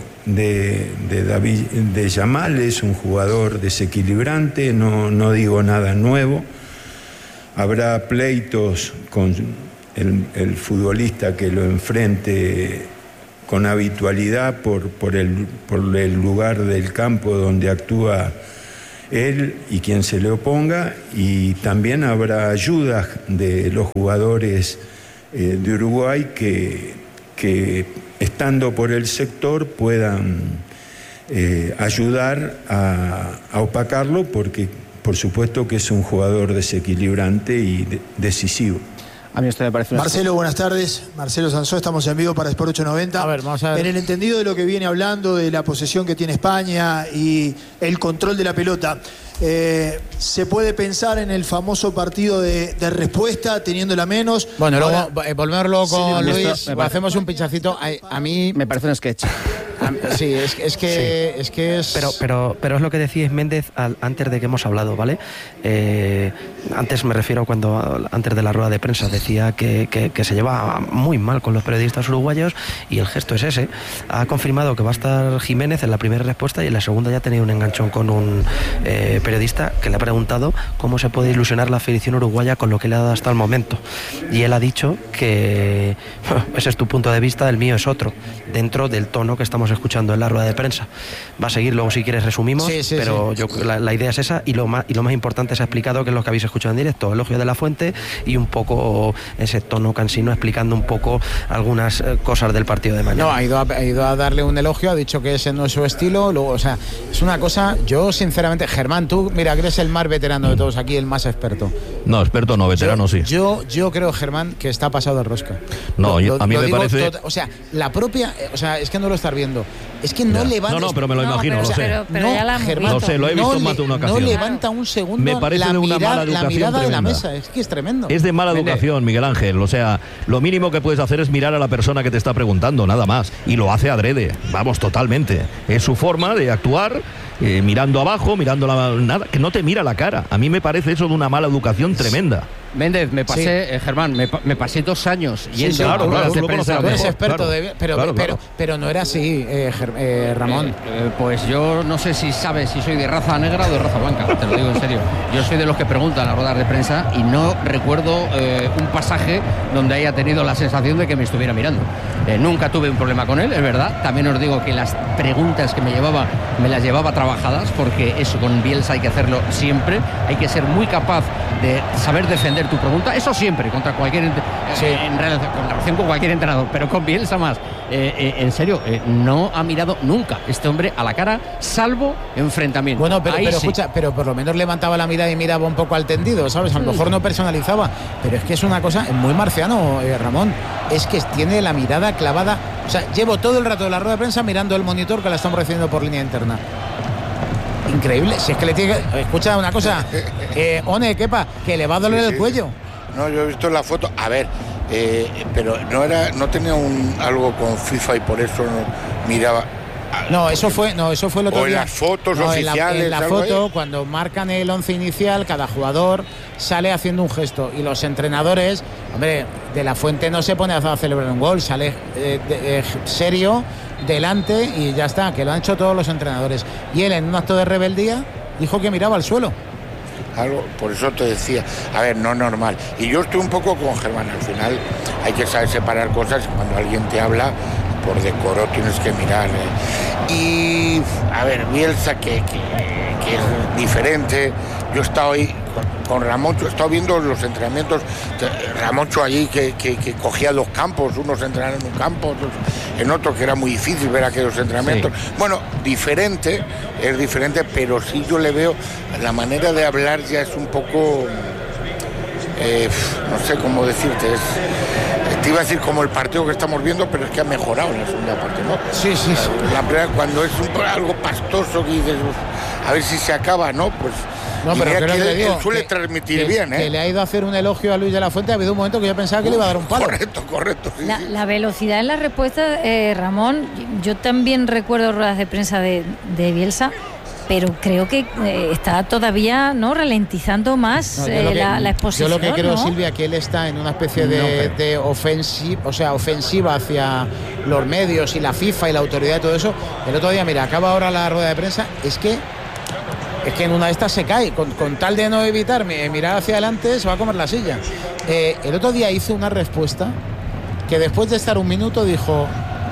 de Yamal, es un jugador desequilibrante, no digo nada nuevo. Habrá pleitos con el futbolista que lo enfrente con habitualidad por el lugar del campo donde actúa él y quien se le oponga, y también habrá ayudas de los jugadores de Uruguay que estando por el sector puedan ayudar a opacarlo, porque por supuesto que es un jugador desequilibrante y decisivo. A mí esto me parece Marcelo, buenas tardes. Marcelo Sansó, estamos en vivo para Sport 890. A ver, vamos a ver. En el entendido de lo que viene hablando, de la posesión que tiene España y el control de la pelota, ¿se puede pensar en el famoso partido de respuesta, teniendo menos? Bueno, ahora, luego volvemos luego con Luis, hacemos un pinchacito. A mí me parece un sketch. Sí, es que es... Pero es lo que decís Méndez antes de que hemos hablado, ¿vale? Antes me refiero antes de la rueda de prensa decía que se lleva muy mal con los periodistas uruguayos, y el gesto es ese. Ha confirmado que va a estar Jiménez en la primera respuesta, y en la segunda ya ha tenido un enganchón con un periodista que le ha preguntado cómo se puede ilusionar la afición uruguaya con lo que le ha dado hasta el momento, y él ha dicho que ese es tu punto de vista, el mío es otro, dentro del tono que estamos escuchando en la rueda de prensa. Va a seguir, luego si quieres resumimos, pero sí. La idea es esa, y lo más importante se ha explicado, que es lo que habéis escuchado en directo, elogio de la Fuente y un poco ese tono cansino explicando un poco algunas cosas del partido de mañana. No, ha ido a darle un elogio, ha dicho que ese no es su estilo, luego, o sea, es una cosa, yo sinceramente, Germán, tú, mira, que eres el más veterano de todos aquí, el más experto. No, experto no, veterano sí. Yo creo, Germán, que está pasado de rosca. No, a mí me parece... O sea, la propia, o sea, es que no lo estás viendo, es que no levanta... No, pero me lo imagino, lo sé. Pero ya la Germán, lo sé, lo he visto en más de una ocasión. No levanta un segundo me parece la, de una mirada, mala educación la mirada tremenda. de la mesa, es que es tremendo. Es de mala educación, Miguel Ángel, o sea, lo mínimo que puedes hacer es mirar a la persona que te está preguntando, nada más, y lo hace adrede, vamos, totalmente. Es su forma de actuar, mirando abajo, mirando nada, que no te mira la cara. A mí me parece eso de una mala educación tremenda. Méndez, me pasé, Germán, me pasé 2 años yendo claro, tú eres experto, pero no era así, Ramón. Pues yo no sé si sabes si soy de raza negra o de raza blanca, te lo digo en serio. Yo soy de los que preguntan a las ruedas de prensa y no recuerdo un pasaje donde haya tenido la sensación de que me estuviera mirando. Nunca tuve un problema con él, es verdad. También os digo que las preguntas que me las llevaba trabajadas, porque eso con Bielsa hay que hacerlo siempre. Hay que ser muy capaz de saber defender tu pregunta, eso siempre, contra cualquier en relación con cualquier entrenador, pero con Bielsa más. En serio, no ha mirado nunca este hombre a la cara, salvo enfrentamiento. Bueno, pero sí. Escucha, pero por lo menos levantaba la mirada y miraba un poco al tendido, ¿sabes? A lo mejor no personalizaba, pero es que es una cosa muy marciano, Ramón. Es que tiene la mirada clavada. O sea, llevo todo el rato de la rueda de prensa mirando el monitor que la estamos recibiendo por línea interna. Increíble, si es que le tiene que... Escucha una cosa, One, Kepa, que le va a doler el cuello. No, yo he visto la foto, a ver, pero no tenía algo con FIFA y por eso no miraba. No, eso fue el otro día. O en las fotos oficiales. En la foto, cuando marcan el 11 inicial, cada jugador sale haciendo un gesto. Y los entrenadores, hombre, de la Fuente no se pone a celebrar un gol, sale serio delante y ya está, que lo han hecho todos los entrenadores. Y él, en un acto de rebeldía, dijo que miraba al suelo. Algo, por eso te decía, a ver, no normal. Y yo estoy un poco con Germán, al final hay que saber separar cosas. Cuando alguien te habla, por decoro tienes que mirar. Y, a ver, Bielsa, que es diferente. Yo he estado ahí con Ramoncho, he estado viendo los entrenamientos. Ramoncho allí que cogía 2 campos, unos entrenaban en un campo, otros en otro, que era muy difícil ver aquellos entrenamientos. Sí. Bueno, es diferente, pero sí yo le veo, la manera de hablar ya es un poco, no sé cómo decirte, te iba a decir como el partido que estamos viendo, pero es que ha mejorado en la segunda parte, ¿no? Sí. La primera, cuando es algo pastoso, que dices, a ver si se acaba, ¿no? Pues No, pero creo que él suele transmitir bien, que le ha ido a hacer un elogio a Luis de la Fuente. Ha habido un momento que yo pensaba que le iba a dar un palo. Correcto. Sí, la velocidad en la respuesta, Ramón, yo también recuerdo ruedas de prensa de Bielsa, pero creo que está todavía ralentizando más la exposición. Yo lo que creo, ¿no? Silvia, que él está en una especie de ofensiva hacia los medios y la FIFA y la autoridad y todo eso. El otro día, mira, acaba ahora la rueda de prensa, es que en una de estas se cae, con tal de no evitar mirar hacia adelante, se va a comer la silla. El otro día hizo una respuesta que después de estar un minuto dijo: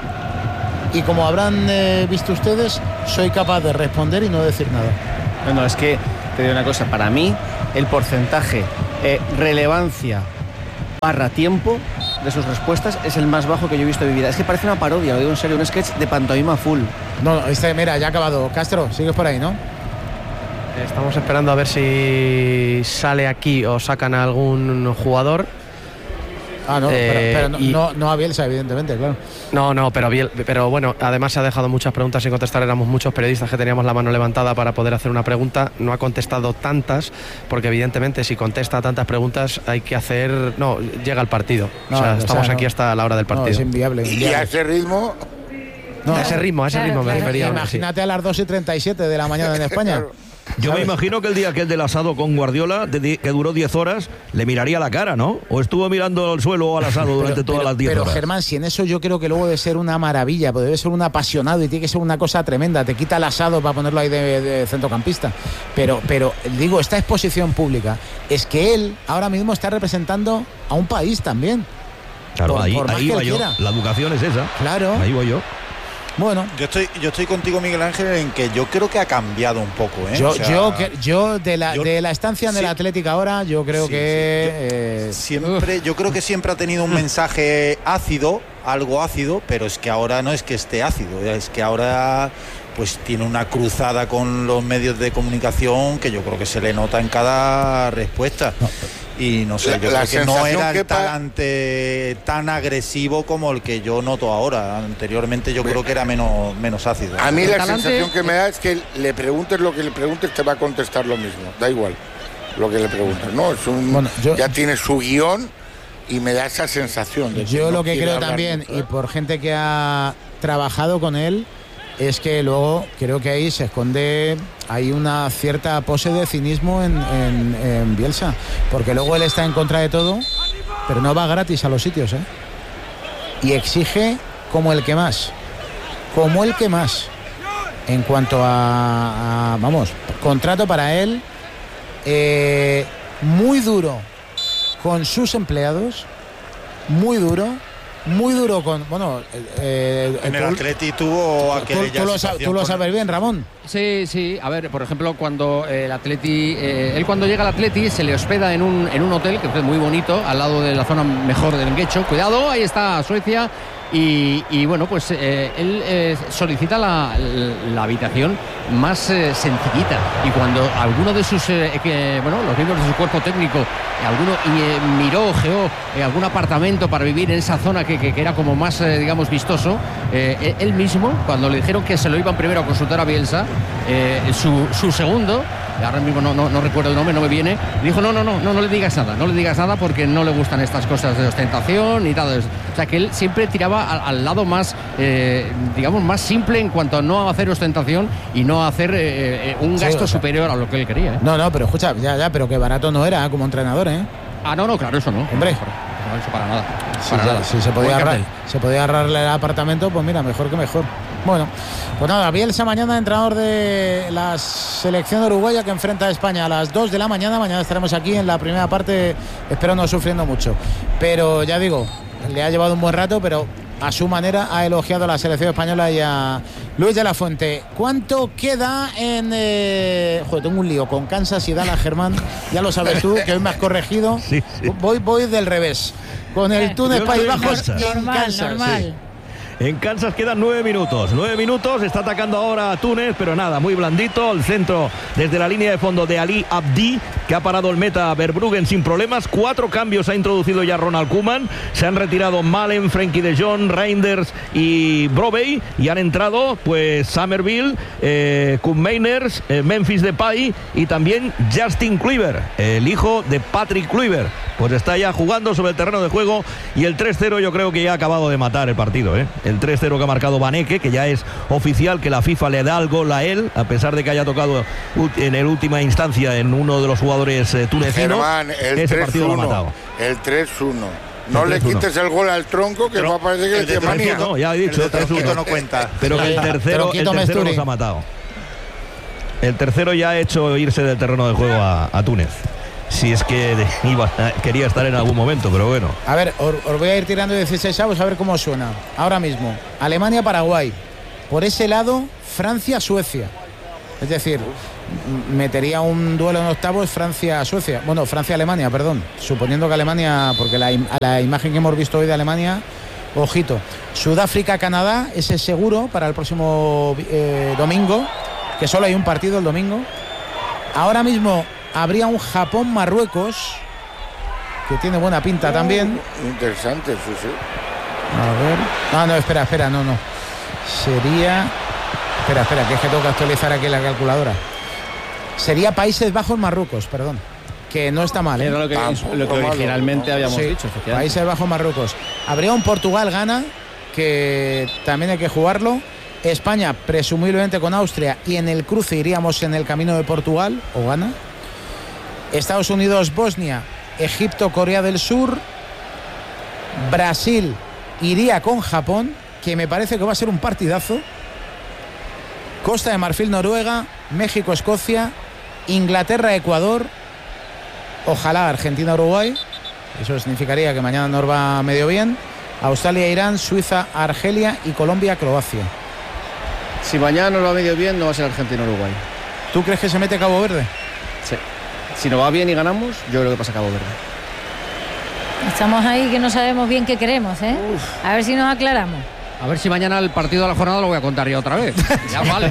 y como habrán visto ustedes, soy capaz de responder y no decir nada. No, es que te digo una cosa, para mí el porcentaje relevancia / tiempo de sus respuestas es el más bajo que yo he visto en mi vida. Es que parece una parodia, lo digo en serio, un sketch de pantomima full. No, mira, ya ha acabado. Castro, sigues por ahí, ¿no? Estamos esperando a ver si sale aquí o sacan a algún jugador. No, pero no a Bielsa, evidentemente, claro. No, pero bueno, además se ha dejado muchas preguntas sin contestar. Éramos muchos periodistas que teníamos la mano levantada para poder hacer una pregunta. No ha contestado tantas, porque evidentemente si contesta tantas preguntas hay que hacer... No, llega el partido. Estamos aquí hasta la hora del partido. Es inviable. Y a ese ritmo... A ese ritmo me refería. Imagínate a las 2:37 de la mañana en España. Yo me imagino que el día aquel del asado con Guardiola, que duró 10 horas, le miraría la cara, ¿no? ¿O estuvo mirando el suelo o al asado durante todas las 10 horas? Pero Germán, si en eso yo creo que luego debe ser una maravilla, pues debe ser un apasionado y tiene que ser una cosa tremenda. Te quita el asado para ponerlo ahí de centrocampista. Pero digo, esta exposición pública es que él ahora mismo está representando a un país también. Claro, ahí va yo. La educación es esa. Claro. Ahí voy yo. Bueno, yo estoy contigo, Miguel Ángel, en que yo creo que ha cambiado un poco, ¿eh? Yo de la estancia en el Atlético ahora, yo creo yo creo que siempre ha tenido un mensaje ácido, algo ácido, pero es que ahora no es que esté ácido, es que ahora pues tiene una cruzada con los medios de comunicación que yo creo que se le nota en cada respuesta. Y no sé, yo creo que no era el talante tan agresivo como el que yo noto ahora. Anteriormente yo creo que era menos ácido. A mí la sensación que me da es que le preguntes lo que le preguntes, te va a contestar lo mismo. Da igual lo que le preguntes, ¿no? Ya tiene su guión y me da esa sensación. Yo lo que creo también, y por gente que ha trabajado con él, es que luego creo que ahí se esconde, hay una cierta pose de cinismo en Bielsa, porque luego él está en contra de todo, pero no va gratis a los sitios, y exige como el que más en cuanto a contrato para él, muy duro con sus empleados, muy duro con... en el Atleti tuvo aquella tú lo sabes bien, Ramón. Sí. A ver, por ejemplo, cuando el Atleti... él cuando llega al Atleti se le hospeda en un hotel que es muy bonito, al lado de la zona mejor del Guecho. Cuidado, ahí está Suecia. Y bueno, pues él solicita la habitación más sencillita, y cuando alguno de sus los miembros de su cuerpo técnico, alguno miró, ojeó algún apartamento para vivir en esa zona que era como más vistoso, él mismo, cuando le dijeron que se lo iban primero a consultar a Bielsa, su segundo, ahora mismo no recuerdo el nombre, no me viene, dijo no le digas nada porque no le gustan estas cosas de ostentación y tal. O sea, que él siempre tiraba al lado más más simple en cuanto a no hacer ostentación y no hacer un gasto superior a lo que él quería. No, pero escucha, pero que barato no era como entrenador, No, claro, eso no. Hombre, no, eso para nada. Si se podía ahorrarle el apartamento, pues mira, mejor que mejor. Bueno, pues nada, Bielsa mañana, entrenador de la selección uruguaya que enfrenta a España a las 2 de la mañana. Mañana estaremos aquí en la primera parte, espero no sufriendo mucho. Pero ya digo, le ha llevado un buen rato, pero a su manera ha elogiado a la selección española y a Luis de la Fuente. ¿Cuánto queda en...? Tengo un lío con Kansas y Dallas, Germán. Ya lo sabes tú, que hoy me has corregido. Sí. Voy del revés. Con el Túnez, País Bajos y en Kansas. Sí. En Kansas quedan 9 minutos. 9 minutos, está atacando ahora a Túnez, pero nada, muy blandito. El centro desde la línea de fondo de Ali Abdi. que ha parado el meta Verbruggen sin problemas. 4 cambios ha introducido ya Ronald Koeman. Se han retirado Malen, Frenkie de Jong, Reinders y Brobbey, y han entrado pues Somerville, Koen Meiners, Memphis Depay y también Justin Kluivert, el hijo de Patrick Kluivert. Pues está ya jugando sobre el terreno de juego, y el 3-0 yo creo que ya ha acabado de matar el partido, ¿eh? El 3-0 que ha marcado Vaneke, que ya es oficial que la FIFA le da el gol a él, a pesar de que haya tocado en el última instancia en uno de los jugadores tunecinos. Germán, el ese 3-1, partido lo ha matado. El 3-1. No le quites el gol al tronco, que va a parecer que el manía. No, ya he dicho, el 3-1 no cuenta. Pero que el tercero nos ha matado. El tercero ya ha hecho irse del terreno de juego a Túnez. Si es que quería estar en algún momento, pero bueno. A ver, os voy a ir tirando 16 avos a ver cómo suena. Ahora mismo, Alemania-Paraguay. Por ese lado, Francia-Suecia. Es decir, metería un duelo en octavos Francia-Suecia. Bueno, Francia-Alemania, perdón. Suponiendo que Alemania, porque la imagen que hemos visto hoy de Alemania, ojito. Sudáfrica-Canadá, ese es seguro para el próximo domingo, que solo hay un partido el domingo. Ahora mismo habría un Japón-Marruecos, que tiene buena pinta también. Interesante, sí. A ver. No, espera, no. Sería... Espera, que es que tengo que actualizar aquí la calculadora. Sería Países Bajos-Marruecos, perdón. Que no está mal, ¿eh? Era lo que originalmente habíamos dicho. Países Bajos-Marruecos. Habría un Portugal-Ghana, que también hay que jugarlo. España, presumiblemente con Austria, y en el cruce iríamos en el camino de Portugal o Ghana. Estados Unidos-Bosnia, Egipto-Corea del Sur. Brasil iría con Japón, que me parece que va a ser un partidazo. Costa de Marfil-Noruega, México-Escocia, Inglaterra-Ecuador, ojalá Argentina-Uruguay, eso significaría que mañana nos va medio bien. Australia-Irán, Suiza-Argelia y Colombia-Croacia. Si mañana nos va medio bien, no va a ser Argentina-Uruguay. ¿Tú crees que se mete Cabo Verde? Sí. Si nos va bien y ganamos, yo creo que pasa Cabo Verde. Estamos ahí que no sabemos bien qué queremos, ¿eh? A ver si nos aclaramos. A ver si mañana el partido de la jornada lo voy a contar yo otra vez. Ya vale.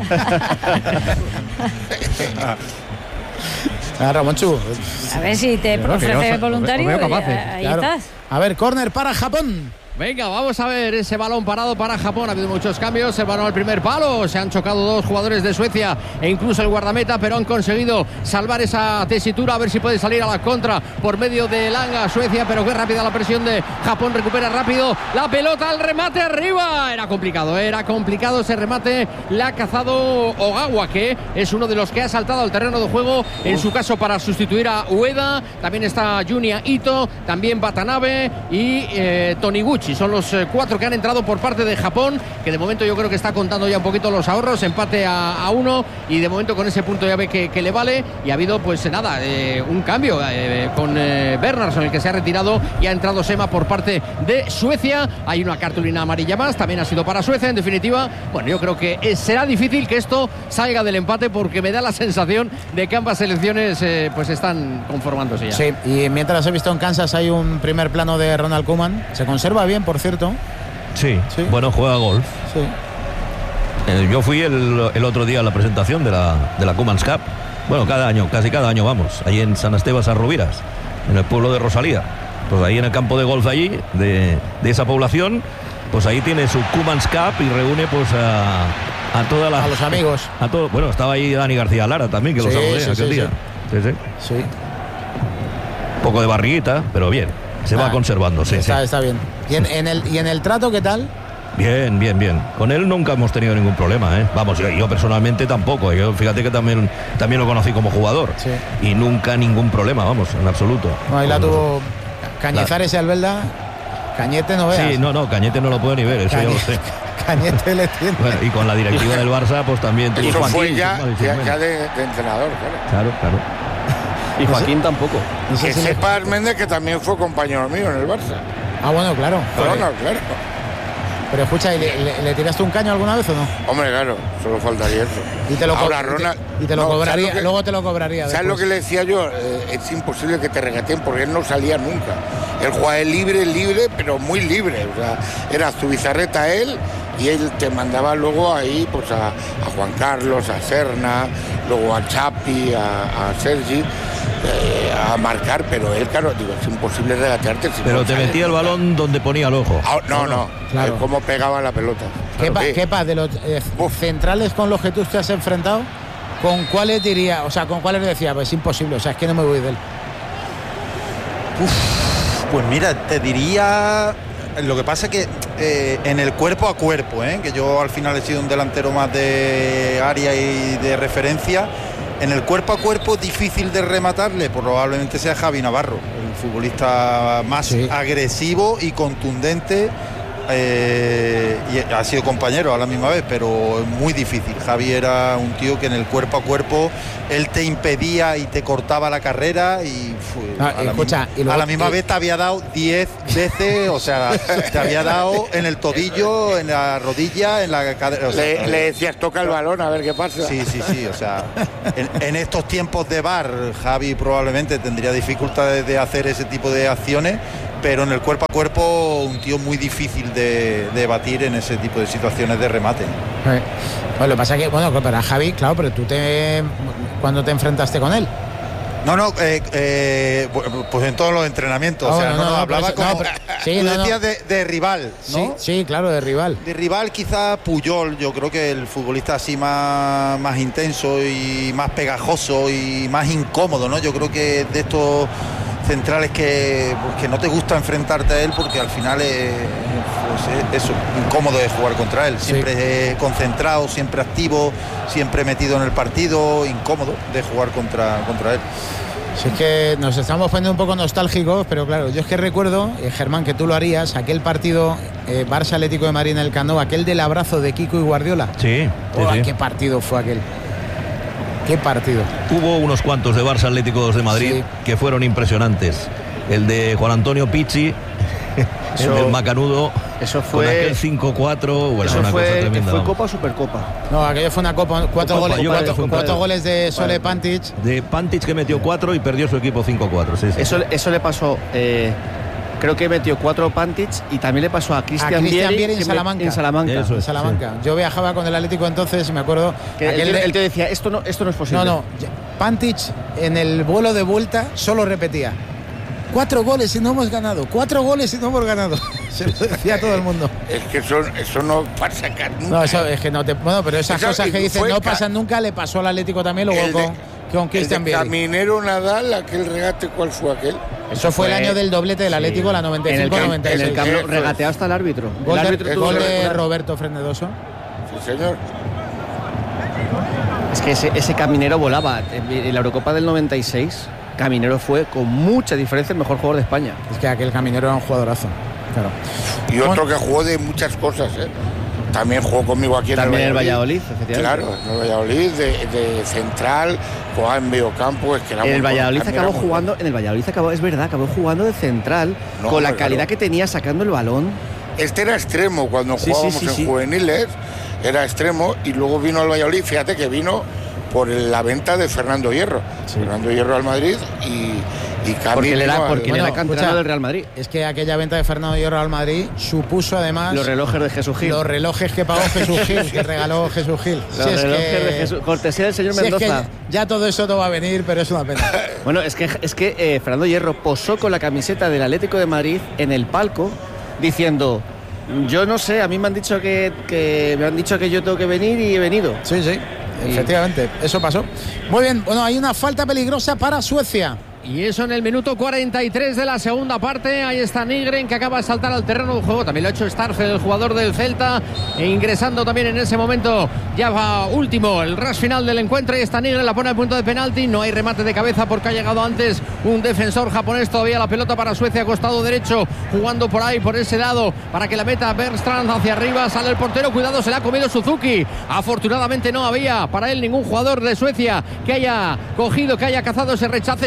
Ramonchu. A ver si te ofrece voluntario. Ahí claro. Estás. A ver, córner para Japón. Venga, vamos a ver ese balón parado para Japón. Ha habido muchos cambios. El balón al primer palo. Se han chocado 2 jugadores de Suecia e incluso el guardameta, pero han conseguido salvar esa tesitura. A ver si puede salir a la contra por medio de Langa, Suecia, pero qué rápida la presión de Japón. Recupera rápido la pelota, al remate arriba. Era complicado ese remate. La ha cazado Ogawa, que es uno de los que ha saltado al terreno de juego, en su caso para sustituir a Ueda. También está Junya Ito, también Watanabe y Toniguchi. Son los 4 que han entrado por parte de Japón, que de momento yo creo que está contando ya un poquito los ahorros. Empate a 1 y de momento con ese punto ya ve que le vale. Y ha habido pues nada, un cambio con Bernardsson, el que se ha retirado, y ha entrado Sema por parte de Suecia. Hay una cartulina amarilla más, también ha sido para Suecia. En definitiva, bueno, yo creo que será difícil que esto salga del empate, porque me da la sensación de que ambas selecciones pues están conformándose ya. Sí, y mientras he visto en Kansas hay un primer plano de Ronald Koeman. Se conserva bien, por cierto. Sí, bueno, juega golf. Sí. Yo fui el otro día a la presentación de la Koeman's Cup. Bueno, casi cada año vamos. Ahí en San Esteban Sarrubiras, en el pueblo de Rosalía. Pues ahí en el campo de golf allí, de esa población, pues ahí tiene su Koeman's Cup y reúne pues a todas las... A los amigos. Bueno, estaba ahí Dani García Lara también, que lo saludé aquel día. Sí. Un poco de barriguita, pero bien. Se va conservando, sí. Está bien. ¿Y en el trato qué tal? Bien. Con él nunca hemos tenido ningún problema, ¿eh? Vamos, yo personalmente tampoco. Yo fíjate que también lo conocí como jugador. Sí. Y nunca ningún problema, vamos, en absoluto. No, ahí la tuvo Cañizares y Albelda. Cañete no veas. Sí, no, Cañete no lo puedo ni ver, eso ya lo sé. Cañete le tiene. Bueno, y con la directiva del Barça, pues también tuvo. Eso Joaquín, fue ya de entrenador, claro. Y Joaquín tampoco. Que sepa Méndez, que también fue compañero mío en el Barça. Ah, bueno, claro. Claro. Pero escucha, ¿y le tiraste un caño alguna vez o no? Hombre, claro, solo faltaría eso. Y te lo Ronald, cobraría, luego te lo cobraría. ¿Sabes lo que le decía yo? Es imposible que te regateen, porque él no salía nunca. Él jugaba libre, pero muy libre. O sea, era Zubizarreta él, y él te mandaba luego ahí pues a Juan Carlos, a Serna, luego a Chapi, a Sergi. a marcar, pero él, claro, digo, es imposible regatearte. Pero te metía el balón donde ponía el ojo. No, claro. Cómo pegaba la pelota. Kepa, de los centrales con los que tú te has enfrentado, ¿con cuáles diría? O sea, ¿con cuáles decía? Pues es imposible, o sea, es que no me voy de él. Pues mira, te diría... Lo que pasa es que en el cuerpo a cuerpo, que yo al final he sido un delantero más de área y de referencia, en el cuerpo a cuerpo difícil de rematarle, probablemente sea Javi Navarro, el futbolista más agresivo y contundente, y ha sido compañero a la misma vez, pero muy difícil. Javi era un tío que en el cuerpo a cuerpo él te impedía y te cortaba la carrera y a la misma vez te había dado 10 veces, o sea, te había dado en el tobillo, en la rodilla, en la cadera. O sea, le decías, toca el balón a ver qué pasa. Sí, o sea, en estos tiempos de VAR, Javi probablemente tendría dificultades de hacer ese tipo de acciones, pero en el cuerpo a cuerpo un tío muy difícil de batir en ese tipo de situaciones de remate. Bueno, lo que pasa es que, pero a Javi, claro, pero tú ¿cuándo te enfrentaste con él? Pues en todos los entrenamientos. Hablaba como... decías de rival, ¿no? Sí, claro, de rival. De rival quizá Puyol, yo creo que el futbolista así más intenso y más pegajoso y más incómodo, ¿no? Yo creo que de estos centrales que no te gusta enfrentarte a él porque al final es incómodo de jugar contra él, siempre concentrado, siempre activo, siempre metido en el partido, incómodo de jugar contra él. Si es que nos estamos poniendo un poco nostálgicos, pero claro, yo es que recuerdo, Germán, que tú lo harías, aquel partido Barça Atlético de Madrid en el Camp Nou, aquel del abrazo de Kiko y Guardiola. Sí. Qué partido fue aquel. Qué partido. Hubo unos cuantos de Barça Atlético de Madrid que fueron impresionantes. El de Juan Antonio Pizzi, el del Macanudo. Eso fue con aquel 5-4, bueno, eso una fue, cosa tremenda. ¿Fue Copa o Supercopa? No, aquello fue una Copa, cuatro goles de Sole Pantic. De Pantic, que metió 4 y perdió su equipo 5-4. Eso le pasó, creo que metió 4 Pantic y también le pasó a Cristian Vieri en Salamanca. En Salamanca. Yo viajaba con el Atlético entonces y me acuerdo que él te decía, esto no es posible. No, Pantic en el vuelo de vuelta solo repetía: 4 goles y no hemos ganado, 4 goles y no hemos ganado. Se lo decía a todo el mundo. Es que eso no pasa nunca. No, eso es que no te... Bueno, pero esas cosas que dicen no pasan nunca, le pasó al Atlético también, luego con Cristian Vieri. Caminero Nadal, aquel regate, ¿cuál fue aquel? Eso fue el año del doblete del Atlético, la 95-96. En el Camp Nou regateó hasta el árbitro. Gol de Roberto Frenedoso. Sí, señor. Es que ese Caminero volaba. En la Eurocopa del 96... Caminero fue con mucha diferencia el mejor jugador de España. Es que aquel Caminero era un jugadorazo. Claro. Y otro que jugó de muchas cosas, También jugó conmigo aquí en el Valladolid, efectivamente. Claro, en el Valladolid, de central, jugaba en mediocampo. Es que era en el Valladolid acabó jugando, es verdad, acabó jugando de central, con la calidad que tenía sacando el balón. Este era extremo cuando jugábamos en juveniles, era extremo, y luego vino al Valladolid, fíjate que vino por la venta de Fernando Hierro. Fernando Hierro al Madrid y porque él era canterano del Real Madrid. Es que aquella venta de Fernando Hierro al Madrid supuso además los relojes de Jesús Gil. Los relojes que pagó Jesús Gil, que regaló Jesús Gil. Los relojes de Jesús, cortesía del señor Mendoza. Es que ya todo eso no va a venir, pero es una pena. Bueno, es que Fernando Hierro posó con la camiseta del Atlético de Madrid en el palco diciendo: yo no sé, a mí me han dicho que yo tengo que venir y he venido. Sí. Efectivamente, eso pasó. Muy bien, bueno, hay una falta peligrosa para Suecia. Y eso en el minuto 43 de la segunda parte. Ahí está Nygren, que acaba de saltar al terreno de juego. También lo ha hecho Starfel, el jugador del Celta, e ingresando también en ese momento. Ya va último el rush final del encuentro. Y está Nygren, la pone al punto de penalti. No hay remate de cabeza porque ha llegado antes un defensor japonés. Todavía la pelota para Suecia, costado derecho, jugando por ahí, por ese lado, para que la meta Bergstrand hacia arriba. Sale el portero, cuidado, se la ha comido Suzuki. Afortunadamente no había para él ningún jugador de Suecia que haya cogido, que haya cazado ese rechace. Todavía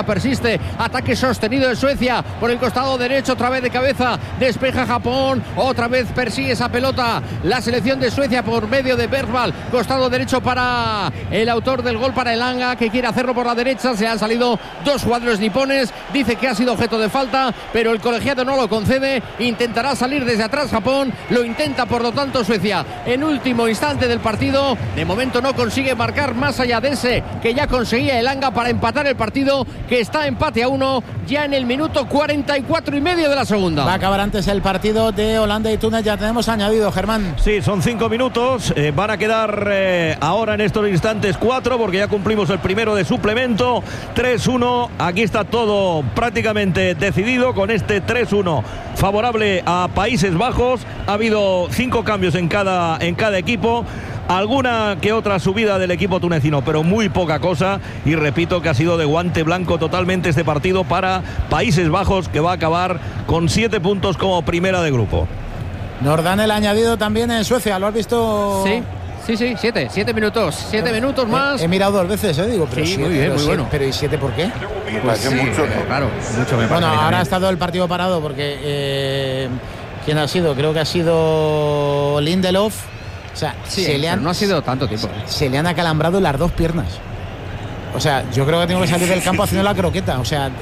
persiste. Ataque sostenido de Suecia por el costado derecho, otra vez de cabeza. Despeja Japón, otra vez persigue esa pelota la selección de Suecia por medio de Bergvall. Costado derecho para el autor del gol, para Elanga, que quiere hacerlo por la derecha. Se han salido dos jugadores nipones. Dice que ha sido objeto de falta, pero el colegiado no lo concede. Intentará salir desde atrás Japón. Lo intenta, por lo tanto, Suecia en último instante del partido. De momento no consigue marcar más allá de ese que ya conseguía Elanga para empatar el partido, que está empate a 1 ya en el minuto 44 y medio de la segunda. Va a acabar antes el partido de Holanda y Túnez. Ya tenemos añadido, Germán. Sí, son 5 minutos. Van a quedar ahora en estos instantes 4, porque ya cumplimos el primero de suplemento. 3-1. Aquí está todo prácticamente decidido con este 3-1 favorable a Países Bajos. Ha habido 5 cambios en cada equipo. Alguna que otra subida del equipo tunecino, pero muy poca cosa. Y repito que ha sido de guante blanco totalmente este partido para Países Bajos, que va a acabar con 7 puntos como primera de grupo. Nos dan el añadido también en Suecia, ¿lo has visto? Sí, 7 minutos. 7 minutos más. He mirado 2 veces, digo, pero sí, muy bien, muy bueno. Pero ¿y 7 por qué? Me parece mucho, ¿no? Claro, mucho me parece. Bueno, ahora ha estado el partido parado porque ¿quién ha sido? Creo que ha sido Lindelof. O sea, sí, no ha sido tanto tiempo. Se le han acalambrado las 2 piernas. O sea, yo creo que tengo que salir del campo haciendo la croqueta. O sea,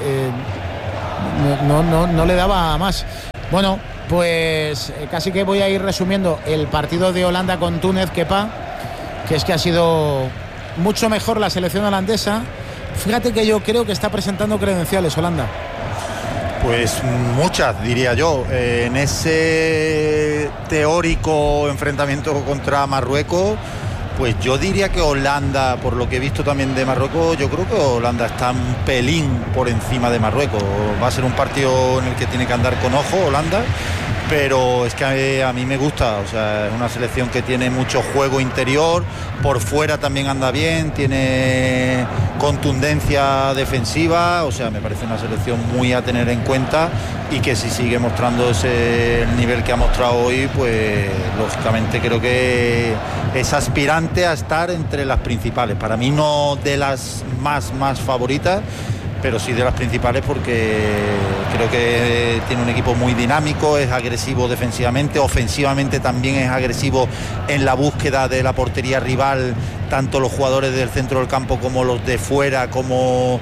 no le daba más. Bueno, pues casi que voy a ir resumiendo el partido de Holanda con Túnez, Kepa, que es que ha sido mucho mejor la selección holandesa. Fíjate que yo creo que está presentando credenciales Holanda. Pues muchas, diría yo. En ese teórico enfrentamiento contra Marruecos, pues yo diría que Holanda, por lo que he visto también de Marruecos, yo creo que Holanda está un pelín por encima de Marruecos. Va a ser un partido en el que tiene que andar con ojo Holanda, pero es que a mí me gusta. O sea, es una selección que tiene mucho juego interior, por fuera también anda bien, tiene contundencia defensiva. O sea, me parece una selección muy a tener en cuenta, y que si sigue mostrando ese nivel que ha mostrado hoy, pues lógicamente creo que es aspirante a estar entre las principales. Para mí no de las más favoritas, pero sí de las principales, porque creo que tiene un equipo muy dinámico, es agresivo defensivamente, ofensivamente también es agresivo en la búsqueda de la portería rival, tanto los jugadores del centro del campo como los de fuera, como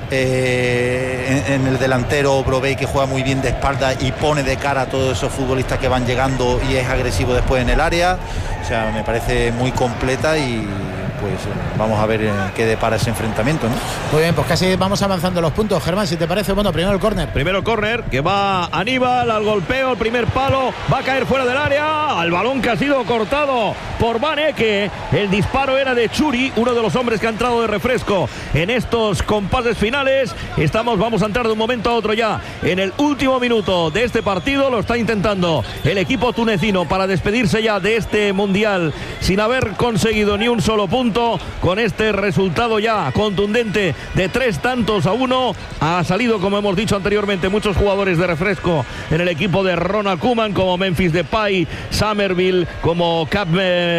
en el delantero Brovey, que juega muy bien de espalda y pone de cara a todos esos futbolistas que van llegando, y es agresivo después en el área. O sea, me parece muy completa, y pues vamos a ver qué depara ese enfrentamiento, ¿no? Muy bien, pues casi vamos avanzando los puntos, Germán, si te parece. Bueno, primero el córner. Primero el córner, que va Aníbal al golpeo, el primer palo, va a caer fuera del área, al balón que ha sido cortado por Van Ecke. El disparo era de Churi, uno de los hombres que ha entrado de refresco en estos compases finales. Vamos a entrar de un momento a otro ya en el último minuto de este partido. Lo está intentando el equipo tunecino para despedirse ya de este mundial sin haber conseguido ni un solo punto. Con este resultado ya contundente de 3-1, ha salido, como hemos dicho anteriormente, muchos jugadores de refresco en el equipo de Ronald Koeman, como Memphis Depay, Somerville, como Cap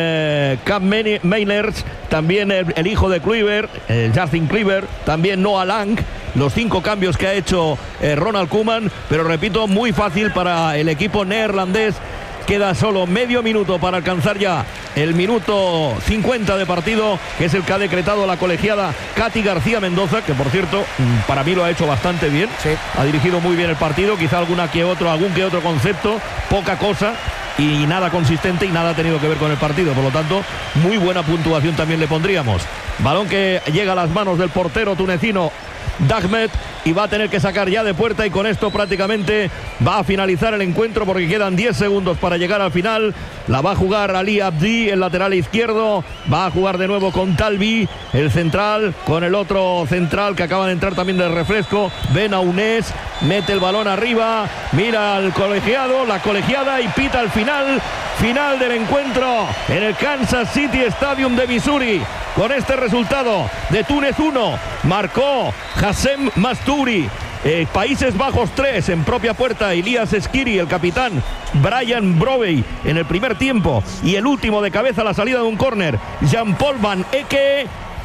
Meiners, también el hijo de Kluivert, Justin Kluivert, también Noah Lang. Los 5 cambios que ha hecho Ronald Koeman, pero repito, muy fácil para el equipo neerlandés. Queda solo medio minuto para alcanzar ya el minuto 50 de partido, que es el que ha decretado la colegiada Katy García Mendoza, que por cierto, para mí lo ha hecho bastante bien. Sí. Ha dirigido muy bien el partido, quizá algún que otro concepto, poca cosa, y nada consistente, y nada ha tenido que ver con el partido. Por lo tanto, muy buena puntuación también le pondríamos. Balón que llega a las manos del portero tunecino Dahmed, y va a tener que sacar ya de puerta, y con esto prácticamente va a finalizar el encuentro, porque quedan 10 segundos para llegar al final. La va a jugar Ali Abdi, el lateral izquierdo, va a jugar de nuevo con Talbi, el central, con el otro central que acaba de entrar también del refresco, Benaunés, mete el balón arriba, mira al colegiado, la colegiada, y pita el final del encuentro en el Kansas City Stadium de Missouri. Con este resultado de Túnez 1, marcó Hassem Masturi. Países Bajos 3, en propia puerta Elias Skiri, el capitán Brian Brovey en el primer tiempo, y el último de cabeza a la salida de un córner, Jean-Paul Van Ecke.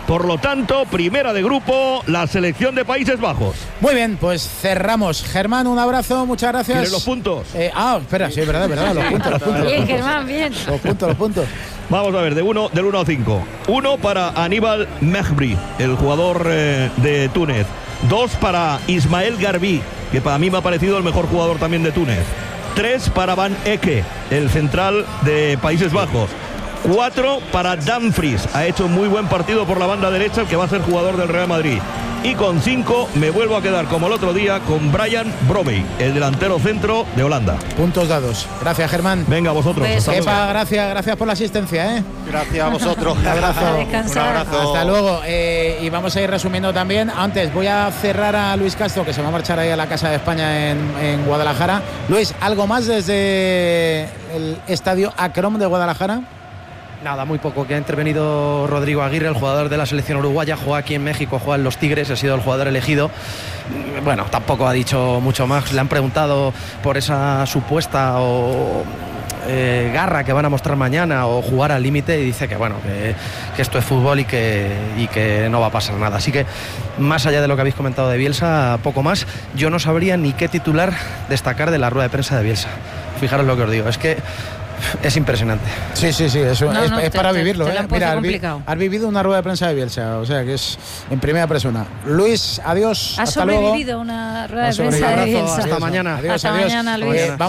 Por lo tanto, primera de grupo, la selección de Países Bajos. Muy bien, pues cerramos. Germán, un abrazo, muchas gracias. ¿Tienes los puntos? Espera, sí, verdad, los puntos. Bien, Germán, bien. Los puntos. Vamos a ver, del 1 al 5. 1 para Aníbal Mehbri, el jugador de Túnez. 2 para Ismael Garbi, que para mí me ha parecido el mejor jugador también de Túnez. 3 para Van Ecke, el central de Países Bajos. 4 para Dumfries, ha hecho muy buen partido por la banda derecha, el que va a ser jugador del Real Madrid. Y con 5 me vuelvo a quedar como el otro día con Brian Brobey, el delantero centro de Holanda. Puntos dados. Gracias, Germán. Venga, vosotros. Kepa, gracias por la asistencia. Gracias a vosotros. Un abrazo. Un abrazo. Hasta luego. Y vamos a ir resumiendo también. Antes voy a cerrar a Luis Castro, que se va a marchar ahí a la Casa de España en Guadalajara. Luis, ¿algo más desde el estadio Akron de Guadalajara? Nada, muy poco, que ha intervenido Rodrigo Aguirre, el jugador de la selección uruguaya, juega aquí en México, juega en los Tigres, ha sido el jugador elegido. Bueno, tampoco ha dicho mucho más, le han preguntado por esa supuesta garra que van a mostrar mañana o jugar al límite, y dice que bueno, que esto es fútbol y que no va a pasar nada. Así que, más allá de lo que habéis comentado de Bielsa, poco más. Yo no sabría ni qué titular destacar de la rueda de prensa de Bielsa. Fijaros lo que os digo, es que es impresionante. Sí, eso es para vivirlo. Mira, has vivido una rueda de prensa de Bielsa, o sea que es en primera persona. Luis, adiós. Has sobrevivido una rueda de prensa de Bielsa. Hasta mañana. Adiós. Mañana, Luis.